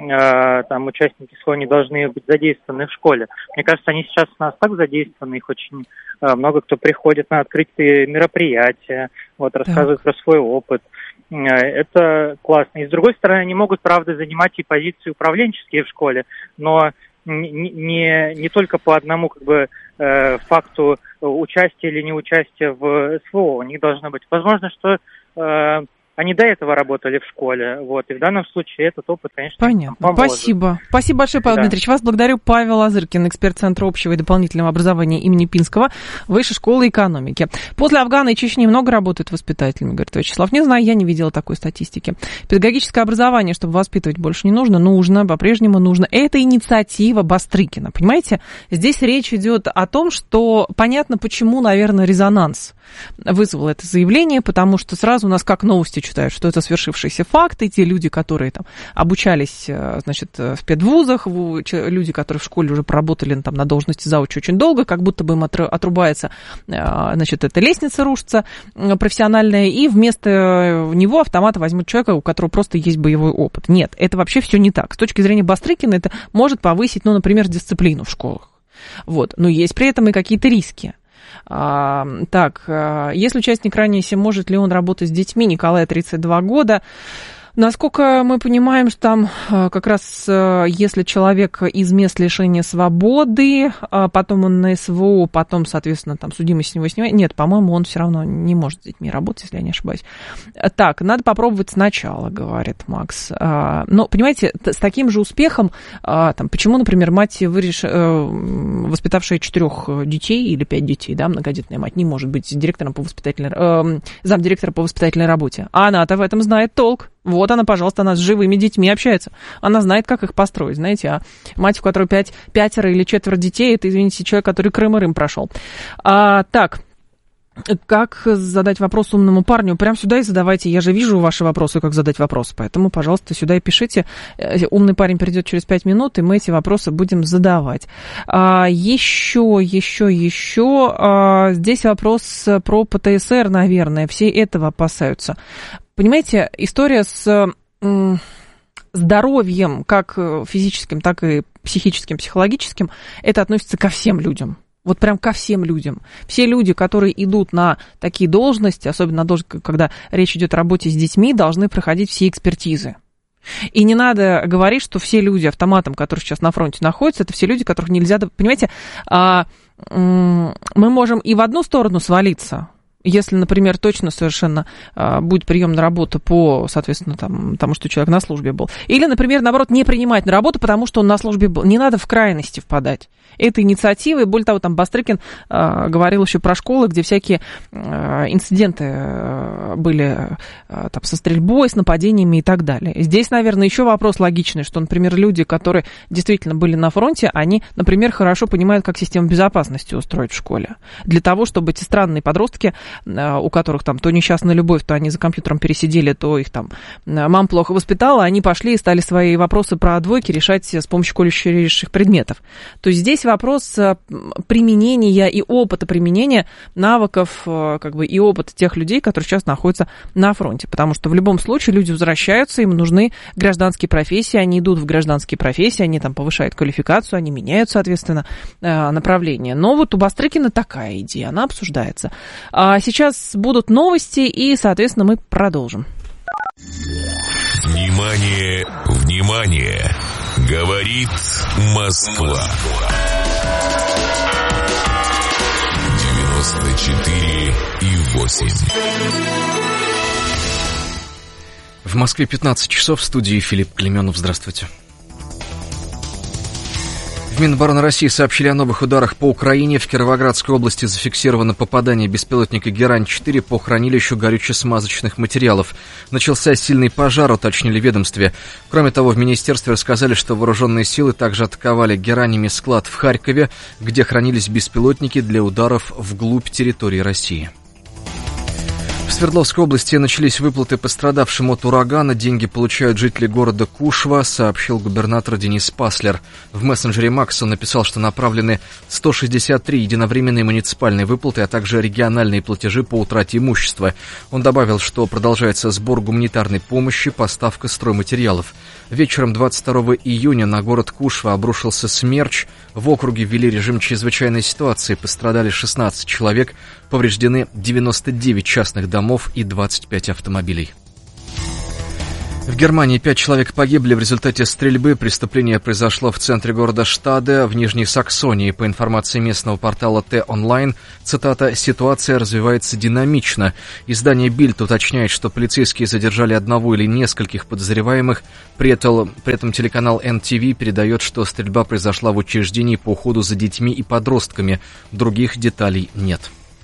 M: э, там участники СВО не должны быть задействованы в школе. Мне кажется, они сейчас у нас так задействованы, их очень э, много кто приходит на открытые мероприятия, вот, рассказывает так. про свой опыт. Э, это классно. И с другой стороны, они могут, правда, занимать и позиции управленческие в школе, но не, не, не только по одному как бы э, факту участия или неучастия в СВО. У них должно быть. Возможно, что э, они до этого работали в школе, вот, и в данном случае этот опыт, конечно,
B: понятно.
M: Поможет.
B: Спасибо. Спасибо большое, Павел да. Дмитриевич. Вас благодарю. Павел Лазыркин, эксперт Центра общего и дополнительного образования имени Пинского, Высшей школы экономики. После Афгана и Чечни много работают воспитателями, говорит Вячеслав. Не знаю, я не видела такой статистики. Педагогическое образование, чтобы воспитывать, больше не нужно. Нужно, по-прежнему нужно. Это инициатива Бастрыкина, понимаете? Здесь речь идет о том, что понятно, почему, наверное, резонанс вызвало это заявление, потому что сразу у нас как новости читают, что это свершившиеся факты, те люди, которые там обучались, значит, в педвузах, люди, которые в школе уже проработали там на должности заучи очень долго, как будто бы им отрубается, значит, эта лестница рушится профессиональная, и вместо него автомата возьмут человека, у которого просто есть боевой опыт. Нет, это вообще все не так. С точки зрения Бастрыкина это может повысить, ну, например, дисциплину в школах. Вот. Но есть при этом и какие-то риски. А, так, если участник ранее, может ли он работать с детьми? Николай, тридцать два года. Насколько мы понимаем, что там как раз если человек из мест лишения свободы, потом он на СВО, потом, соответственно, там судимость с него снимает. Нет, по-моему, он все равно не может с детьми работать, если я не ошибаюсь. Так, надо попробовать сначала, говорит Макс. Но, понимаете, с таким же успехом, там, почему, например, мать, выреш... воспитавшая четырех детей или пять детей, да, многодетная мать, не может быть директором по воспитательной... замдиректора по воспитательной работе. А она-то в этом знает толк. Вот она, пожалуйста, она с живыми детьми общается. Она знает, как их построить, знаете. А мать, у которой пять, пятеро или четверо детей, это, извините, человек, который Крым и Рым прошел. А, так, как задать вопрос умному парню? Прям сюда и задавайте. Я же вижу ваши вопросы, как задать вопрос. Поэтому, пожалуйста, сюда и пишите. Умный парень придет через пять минут, и мы эти вопросы будем задавать. А, еще, еще, еще. А, здесь вопрос про ПТСР, наверное. Все этого опасаются. Понимаете, история с м, здоровьем, как физическим, так и психическим, психологическим, это относится ко всем людям. Вот прям ко всем людям. Все люди, которые идут на такие должности, особенно на должности, когда речь идет о работе с детьми, должны проходить все экспертизы. И не надо говорить, что все люди автоматом, которые сейчас на фронте находятся, это все люди, которых нельзя... Понимаете, а, м, мы можем и в одну сторону свалиться. Если, например, точно совершенно а, будет прием на работу по, соответственно, там, тому, что человек на службе был. Или, например, наоборот, не принимать на работу, потому что он на службе был. Не надо в крайности впадать. Это инициатива, и более того, там Бастрыкин а, говорил еще про школы, где всякие а, инциденты а, были а, там, со стрельбой, с нападениями и так далее. Здесь, наверное, еще вопрос логичный, что, например, люди, которые действительно были на фронте, они, например, хорошо понимают, как систему безопасности устроить в школе. Для того, чтобы эти странные подростки, у которых там то несчастная любовь, то они за компьютером пересидели, то их там мама плохо воспитала, они пошли и стали свои вопросы про двойки решать с помощью колющих предметов. То есть здесь вопрос применения и опыта применения навыков, как бы, и опыта тех людей, которые сейчас находятся на фронте. Потому что в любом случае люди возвращаются, им нужны гражданские профессии, они идут в гражданские профессии, они там повышают квалификацию, они меняют, соответственно, направление. Но вот у Бастрыкина такая идея, она обсуждается. Сейчас будут новости, и, соответственно, мы продолжим.
C: Внимание, внимание! Говорит Говорит Москва. девяносто четыре и восемь.
D: В Москве пятнадцать часов, в студии Филипп Клеменов. Здравствуйте. В Минобороны России сообщили о новых ударах по Украине. В Кировоградской области зафиксировано попадание беспилотника Герань-четыре по хранилищу горюче-смазочных материалов. Начался сильный пожар, уточнили в ведомстве. Кроме того, в министерстве рассказали, что вооруженные силы также атаковали геранями склад в Харькове, где хранились беспилотники для ударов вглубь территории России. В Свердловской области начались выплаты пострадавшим от урагана. Деньги получают жители города Кушва, сообщил губернатор Денис Паслер. В мессенджере Макс он написал, что направлены сто шестьдесят три единовременные муниципальные выплаты, а также региональные платежи по утрате имущества. Он добавил, что продолжается сбор гуманитарной помощи, поставка стройматериалов. Вечером двадцать второго июня на город Кушва обрушился смерч. В округе ввели режим чрезвычайной ситуации. Пострадали шестнадцать человек, повреждены девяносто девять частных домов и двадцать пять автомобилей. В Германии пять человек погибли в результате стрельбы. Преступление произошло в центре города Штаде, в Нижней Саксонии. По информации местного портала Т-Онлайн, цитата, «ситуация развивается динамично». Издание Бильд уточняет, что полицейские задержали одного или нескольких подозреваемых. При этом, при этом телеканал эн ти ви передает, что стрельба произошла в учреждении по уходу за детьми и подростками. Других деталей нет.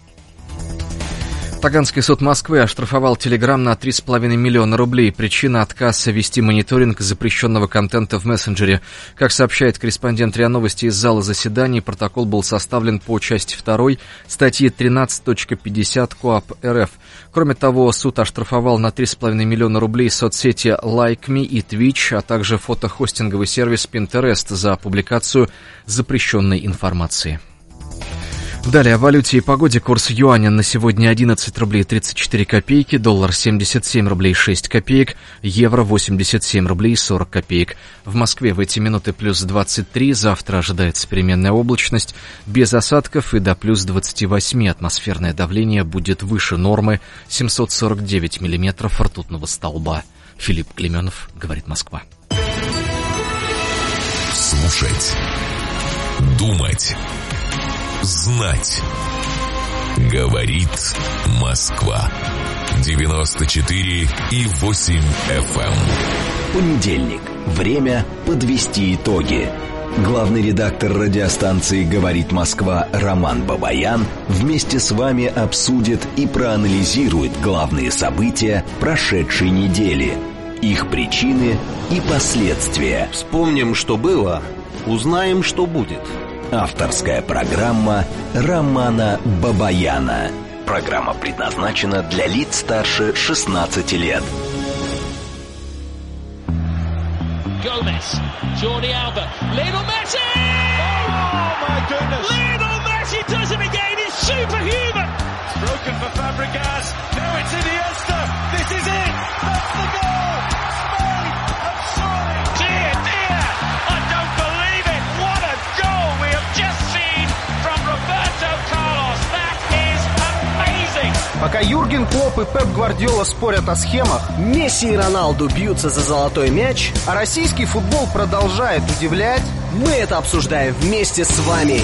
D: Таганский суд Москвы оштрафовал Телеграм на три с половиной миллиона рублей. Причина — отказ вести мониторинг запрещенного контента в мессенджере. Как сообщает корреспондент РИА Новости из зала заседаний, протокол был составлен по части второй статьи тринадцать точка пятьдесят КоАП РФ. Кроме того, суд оштрафовал на три с половиной миллиона рублей соцсети LikeMe и Twitch, а также фотохостинговый сервис Pinterest за публикацию запрещенной информации. Далее о валюте и погоде. Курс юаня на сегодня одиннадцать рублей тридцать четыре копейки, доллар семьдесят семь рублей шесть копеек, евро восемьдесят семь рублей сорок копеек. В Москве в эти минуты плюс двадцать три, завтра ожидается переменная облачность, без осадков и до плюс двадцать восемь. Атмосферное давление будет выше нормы, семьсот сорок девять миллиметров ртутного столба. Филипп Клеменов, говорит Москва.
C: Слушать, думать, знать. Говорит Москва. девяносто четыре и восемь эф эм.
J: Понедельник. Время подвести итоги. Главный редактор радиостанции «Говорит Москва» Роман Бабаян вместе с вами обсудит и проанализирует главные события прошедшей недели, их причины и последствия.
N: Вспомним, что было, узнаем, что будет.
J: Авторская программа Романа Бабаяна. Программа предназначена для лиц старше шестнадцати лет.
O: Gomez, Jordi Alba, Lionel Messi! Oh my goodness! Lionel Messi does it again, it's superhuman! It's broken for Fabregas, now it's Iniesta, this is it! That's the goal! Spain have scored! Dear, dear, I don't believe it! What a goal we have just seen from Roberto Carlos! That is amazing!
P: Пока Юрген Клопп и Пеп Гвардиола спорят о схемах, Месси и Роналду бьются за золотой мяч, а российский футбол продолжает удивлять, мы это обсуждаем вместе с вами.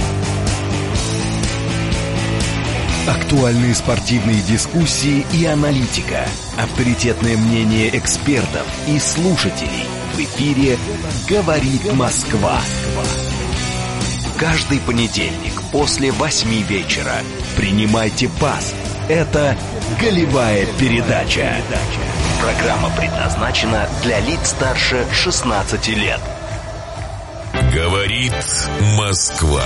J: Актуальные спортивные дискуссии и аналитика. Авторитетное мнение экспертов и слушателей. В эфире «Говорит Москва». Каждый понедельник после восьми вечера принимайте пас. Это «Голевая передача». Программа предназначена для лиц старше шестнадцати лет.
C: Говорит Москва.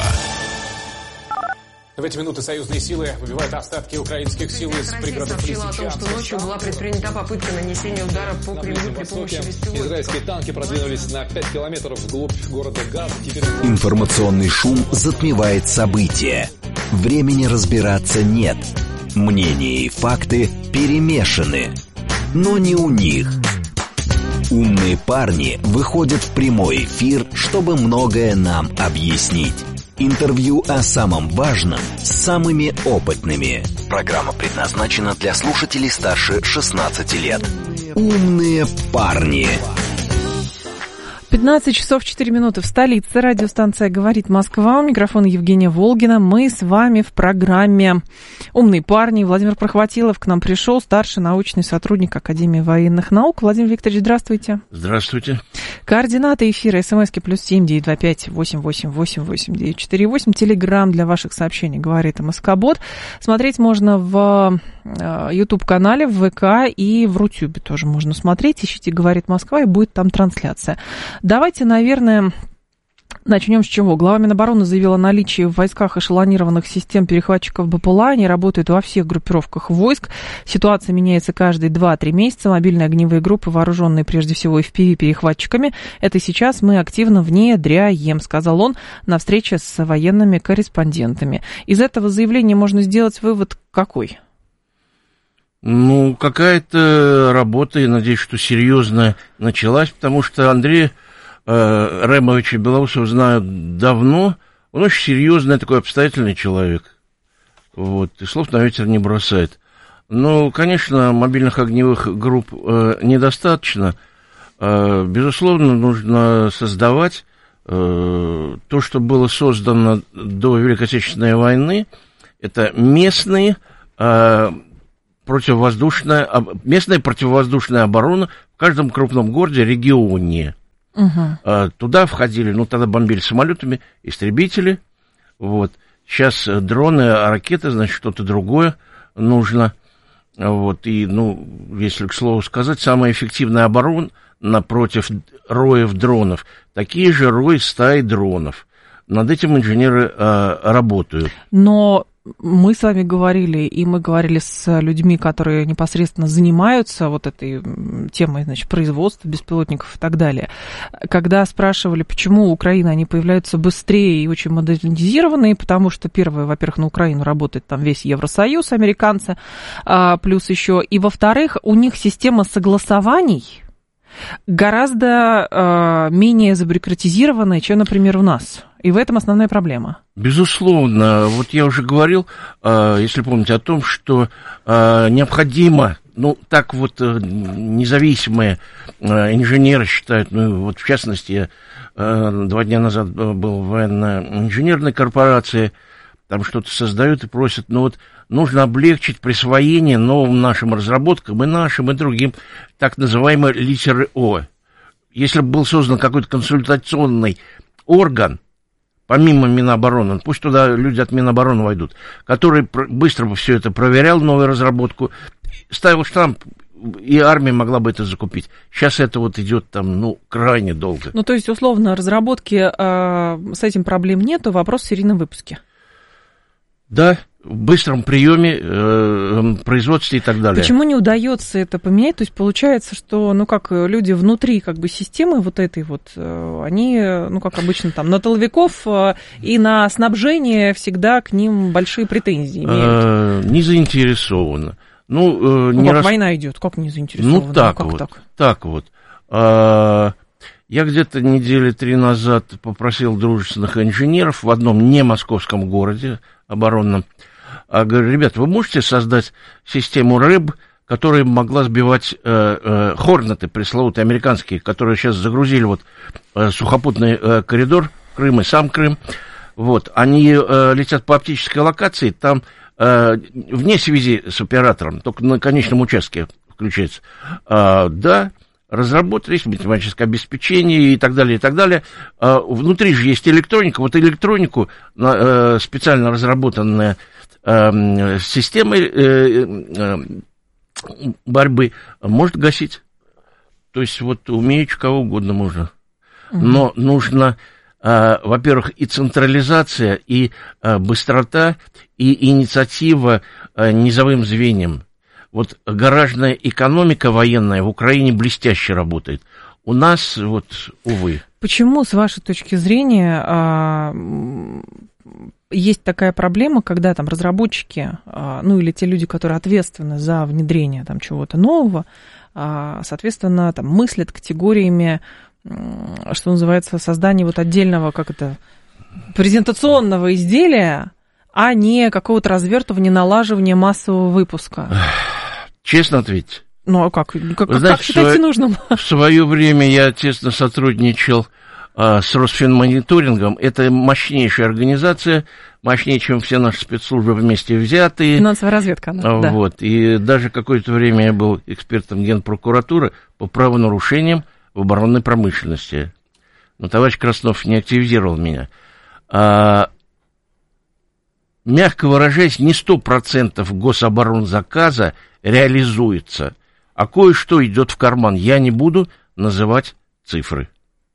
H: В эти минуты союзные силы выбивают остатки украинских сил из пригородов
I: Лисичанска. Сообщила о том, что ночью была предпринята попытка нанесения удара по Кремлю при помощи беспилотников.
Q: Израильские танки продвинулись на пять километров вглубь города Газ. Теперь...
J: Информационный шум затмевает события. Времени разбираться нет. Мнения и факты перемешаны. Но не у них. Умные парни выходят в прямой эфир, чтобы многое нам объяснить. Интервью о самом важном с самыми опытными. Программа предназначена для слушателей старше шестнадцати лет. Умные парни.
B: пятнадцать часов четыре минуты в столице. Радиостанция «Говорит Москва». У микрофона Евгения Волгина. Мы с вами в программе «Умные парни». Владимир Прохватилов к нам пришел, старший научный сотрудник Академии военных наук. Владимир Викторович, здравствуйте.
R: Здравствуйте.
B: Координаты эфира. СМСки плюс семь девятьсот двадцать пять восемь восемь восемь восемь девять четыре восемь. Телеграм для ваших сообщений «Говорит МСК-бот». Смотреть можно в YouTube-канале, в ВК и в Рутюбе тоже можно смотреть. Ищите «Говорит Москва» и будет там трансляция. Давайте, наверное, начнем с чего. Глава Минобороны заявила о наличии в войсках эшелонированных систем перехватчиков БПЛА. Они работают во всех группировках войск. Ситуация меняется каждые два-три месяца. Мобильные огневые группы, вооруженные прежде всего эф пи ви-перехватчиками, это сейчас мы активно внедряем, сказал он на встрече с военными корреспондентами. Из этого заявления можно сделать вывод какой?
R: Ну, какая-то работа, я надеюсь, что серьезная началась, потому что Андрея э, Ремовича Белоусова знаю давно. Он очень серьезный, такой обстоятельный человек. Вот, и слов на ветер не бросает. Но, конечно, мобильных огневых групп э, недостаточно. Э, безусловно, нужно создавать э, то, что было создано до Великой Отечественной войны. Это местные... Э, противовоздушная, местная противовоздушная оборона в каждом крупном городе, регионе. Uh-huh. Туда входили, ну, тогда бомбили самолетами, истребители, вот. Сейчас дроны, ракеты, значит, что-то другое нужно, вот. И, ну, если, к слову сказать, самая эффективная оборона напротив роев дронов, такие же рои стаи дронов. Над этим инженеры а, работают.
B: Но мы с вами говорили, и мы говорили с людьми, которые непосредственно занимаются вот этой темой, значит, производства беспилотников и так далее. Когда спрашивали, почему у Украины они появляются быстрее и очень модернизированные, потому что, первое, во-первых, на Украину работает там весь Евросоюз, американцы, а, плюс еще, и, во-вторых, у них система согласований гораздо э, менее забюрократизированная, чем, например, у нас. И в этом основная проблема.
R: Безусловно. Вот я уже говорил, э, если помните, о том, что э, необходимо, ну, так вот э, независимые э, инженеры считают, ну, вот в частности, я э, два дня назад был в военно-инженерной корпорации, там что-то создают и просят, ну, вот нужно облегчить присвоение новым нашим разработкам и нашим, и другим, так называемой литеры О. Если бы был создан какой-то консультационный орган, помимо Минобороны, пусть туда люди от Минобороны войдут, который быстро бы все это проверял, новую разработку, ставил штамп, и армия могла бы это закупить. Сейчас это вот идет там, ну, крайне долго.
B: Ну, то есть, условно, разработки э, с этим проблем нету, вопрос в серийном выпуске.
R: Да, в быстром приеме, э, производстве и так далее.
B: Почему не удается это поменять? То есть получается, что, ну, как люди внутри как бы системы вот этой вот, они, ну, как обычно, там, на тыловиков и на снабжение всегда к ним большие претензии имеют.
R: Не заинтересованы. Ну,
B: ну
R: не
B: как
R: раз...
B: война идет, как не заинтересованы?
R: Ну, так
B: как
R: вот,
B: так?
R: так вот. А, я где-то недели три назад попросил дружественных инженеров в одном не московском городе оборонном. А говорю, ребят, вы можете создать систему РЭБ, которая могла сбивать э, э, хорнеты пресловутые американские, которые сейчас загрузили вот э, сухопутный э, коридор Крым и сам Крым. Вот, они э, летят по оптической локации, там э, вне связи с оператором, только на конечном участке включается. А, да, разработались, математическое обеспечение и так далее, и так далее. А, внутри же есть электроника. Вот электронику, э, специально разработанная э, системой э, э, борьбы, может гасить. То есть вот умеючи кого угодно можно. Но нужно, э, во-первых, и централизация, и э, быстрота, и инициатива э, низовым звеньям. Вот гаражная экономика военная в Украине блестяще работает. У нас, вот, увы.
B: Почему, с вашей точки зрения, есть такая проблема, когда там разработчики, ну, или те люди, которые ответственны за внедрение там чего-то нового, соответственно, там мыслят категориями, что называется, создания вот отдельного, как это, презентационного изделия, а не какого-то развертывания, налаживания массового выпуска?
R: Честно ответить,
B: Ну, а как? Как,
R: Вы знаете,
B: как считаете
R: свое,
B: нужным?
R: В свое время я тесно сотрудничал а, с Росфинмониторингом. Это мощнейшая организация, мощнее, чем все наши спецслужбы вместе взятые.
B: Финансовая разведка, она, да.
R: Вот. И даже какое-то время я был экспертом Генпрокуратуры по правонарушениям в оборонной промышленности. Но товарищ Краснов не активизировал меня. А, мягко выражаясь, не сто процентов гособоронзаказа реализуется, а кое-что идет в карман. Я не буду называть цифры.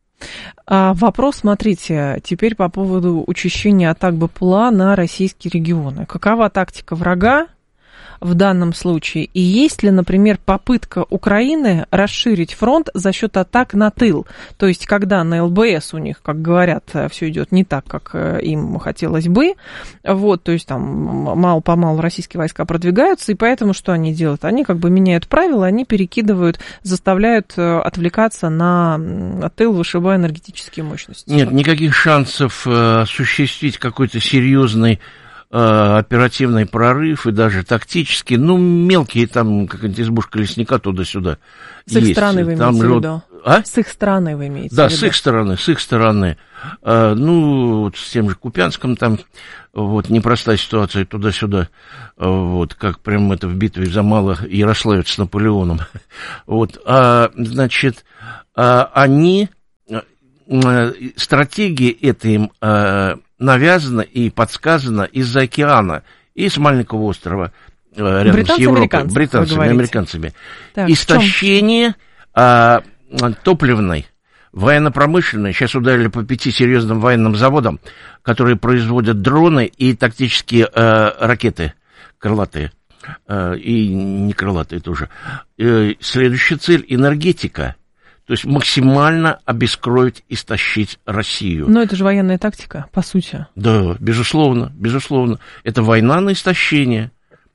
B: А вопрос, смотрите, теперь по поводу учащения атак БПЛА на российские регионы. Какова тактика врага в данном случае? И есть ли, например, попытка Украины расширить фронт за счет атак на тыл? То есть, когда на ЛБС у них, как говорят, все идет не так, как им хотелось бы, вот, то есть там мало-помалу российские войска продвигаются, и поэтому что они делают? Они как бы меняют правила, они перекидывают, заставляют отвлекаться на тыл, вышибая энергетические мощности.
R: Нет, никаких шансов осуществить какой-то серьезный оперативный прорыв и даже тактический, ну, мелкие там, какая-нибудь избушка лесника туда-сюда
B: С их
R: есть.
B: стороны вы
R: там
B: имеете
R: же
B: в виду?
R: А?
B: С их стороны вы имеете
R: да,
B: в виду?
R: с их стороны, с их стороны. А, ну, вот с тем же Купянском там, вот, непростая ситуация туда-сюда, вот, как прям это в битве за Мало-Ярославец с Наполеоном. Вот, а, значит, а, они, а, стратегия эта им а, навязано и подсказано из-за океана и с маленького острова рядом
B: британцы,
R: с Европой.
B: американцы,
R: Британцами, американцами.
B: Так,
R: истощение а, топливной, военно-промышленной. Сейчас ударили по пяти серьезным военным заводам, которые производят дроны и тактические а, ракеты крылатые. А, и не крылатые тоже. И следующая цель – энергетика. То есть максимально обескровить, истощить Россию.
B: Но это же военная тактика, по сути.
R: Да, безусловно, безусловно. Это война на истощение.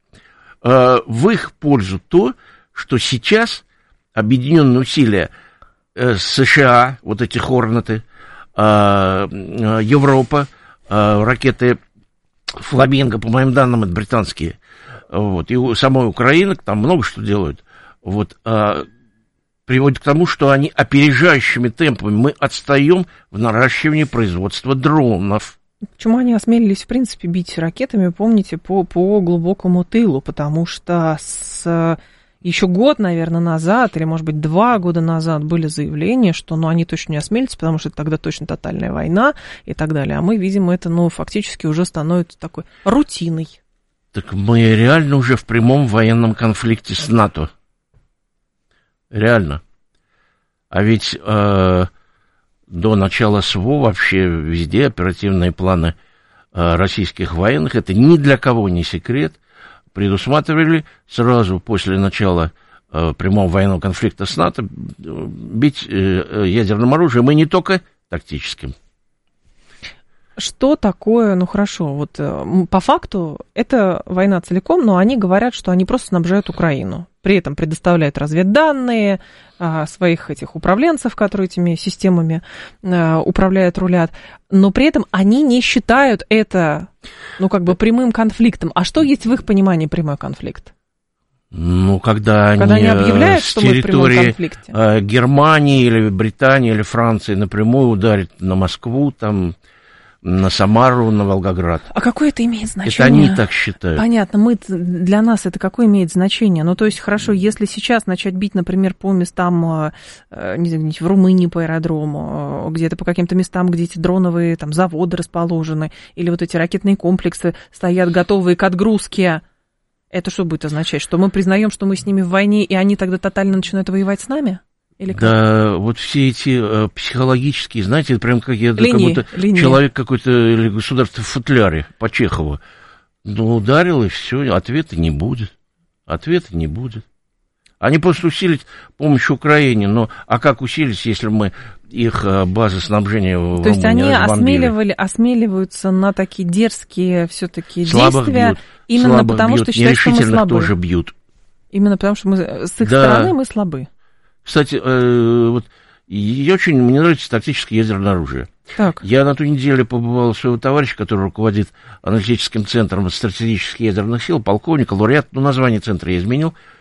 R: В их пользу то, что сейчас объединенные усилия США, вот эти Хорнеты, Европа, ракеты Фламинго, по моим данным, это британские, вот, и самой Украины, там много что делают, вот, приводит к тому, что они опережающими темпами, мы отстаем в наращивании производства дронов.
B: Почему они осмелились, в принципе, бить ракетами, помните, по, по глубокому тылу? Потому что с еще год, наверное, назад, или, может быть, два года назад были заявления, что ну, они точно не осмелятся, потому что тогда точно тотальная война и так далее. А мы видим, это ну, фактически уже становится такой рутиной.
R: Так мы реально уже в прямом военном конфликте с НАТО. Реально. А ведь э, до начала СВО вообще везде оперативные планы э, российских военных, это ни для кого не секрет, предусматривали сразу после начала э, прямого военного конфликта с НАТО бить э, ядерным оружием, и не только тактическим.
B: Что такое, ну хорошо, вот по факту это война целиком, но они говорят, что они просто снабжают Украину. При этом предоставляют разведданные а, своих этих управленцев, которые этими системами а, управляют, рулят. Но при этом они не считают это, ну как бы прямым конфликтом. А что есть в их понимании прямой конфликт?
R: Ну, когда,
B: когда они,
R: они
B: объявляют,
R: с
B: что мы в прямом конфликте.
R: Германии или Британии или Франции напрямую ударят на Москву, там, на Самару, на Волгоград.
B: А какое это имеет значение?
R: Это они так считают.
B: Понятно, мы, для нас это какое имеет значение? Ну, то есть, хорошо, если сейчас начать бить, например, по местам, не знаю, в Румынии по аэродрому, где-то по каким-то местам, где эти дроновые там, заводы расположены, или вот эти ракетные комплексы стоят готовые к отгрузке, это что будет означать? Что мы признаем, что мы с ними в войне, и они тогда тотально начинают воевать с нами? Или как?
R: Да, вот все эти э, психологические, знаете, это прям как, я,
B: линии,
R: как будто
B: линии.
R: Человек какой-то или государство в футляре по Чехову. Ну, ударил, и все, ответа не будет. Ответа не будет. Они просто усилить помощь Украине, но а как усилить, если мы их базы снабжения в Румынии
B: То есть они
R: осмеливали,
B: осмеливаются на такие дерзкие все-таки
R: слабых
B: действия,
R: бьют,
B: именно потому
R: бьют,
B: что считают, что мы слабы.
R: тоже бьют.
B: Именно потому что мы с их
R: да.
B: стороны мы слабы.
R: Кстати, э, вот и очень мне нравится тактическое ядерное оружие.
B: Так.
R: Я на ту неделю побывал у своего товарища, который руководит аналитическим центром стратегических ядерных сил, полковника, лауреат, ну, название центра я изменил.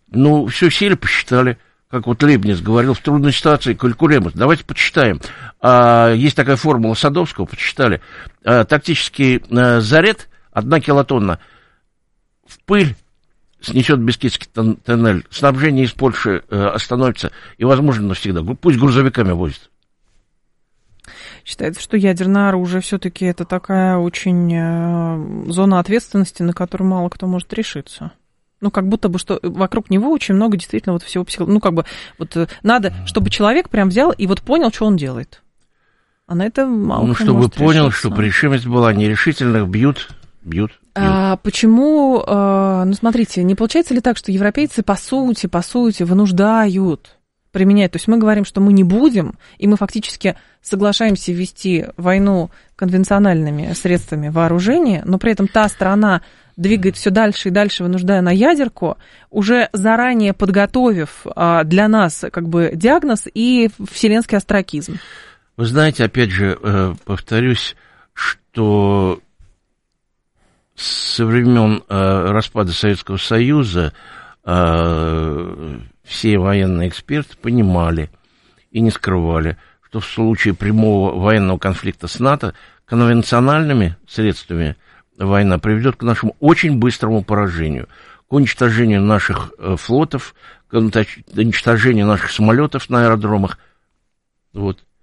R: Ну, все сели, посчитали. Как вот Лейбниц говорил, в трудной ситуации калькулемус. Давайте почитаем. А, есть такая формула Садовского, почитали. А, тактический а, заряд, одна килотонна, в пыль снесет Бискитский тоннель, снабжение из Польши а, остановится, и, возможно, навсегда. Пусть грузовиками возят.
B: Считается, что ядерное оружие все-таки это такая очень э, зона ответственности, на которую мало кто может решиться. Ну, как будто бы, что вокруг него очень много действительно вот всего психологии. Ну, как бы, вот надо, чтобы человек прям взял и вот понял, что он делает. А на это мало
R: Ну,
B: кто
R: чтобы
B: может
R: понял,
B: решиться.
R: чтобы решимость была нерешительных, бьют, бьют.
B: А почему, э, ну, смотрите, не получается ли так, что европейцы, по сути, по сути, вынуждают применять? То есть мы говорим, что мы не будем, и мы фактически соглашаемся вести войну конвенциональными средствами вооружения, но при этом та страна двигает все дальше и дальше, вынуждая на ядерку, уже заранее подготовив а, для нас как бы диагноз и вселенский остракизм.
R: Вы знаете, опять же, э, повторюсь, что со времен э, распада Советского Союза э, все военные эксперты понимали и не скрывали, что в случае прямого военного конфликта с НАТО конвенциональными средствами война приведет к нашему очень быстрому поражению, к уничтожению наших э, флотов, к уничтожению наших самолетов на аэродромах. Вот.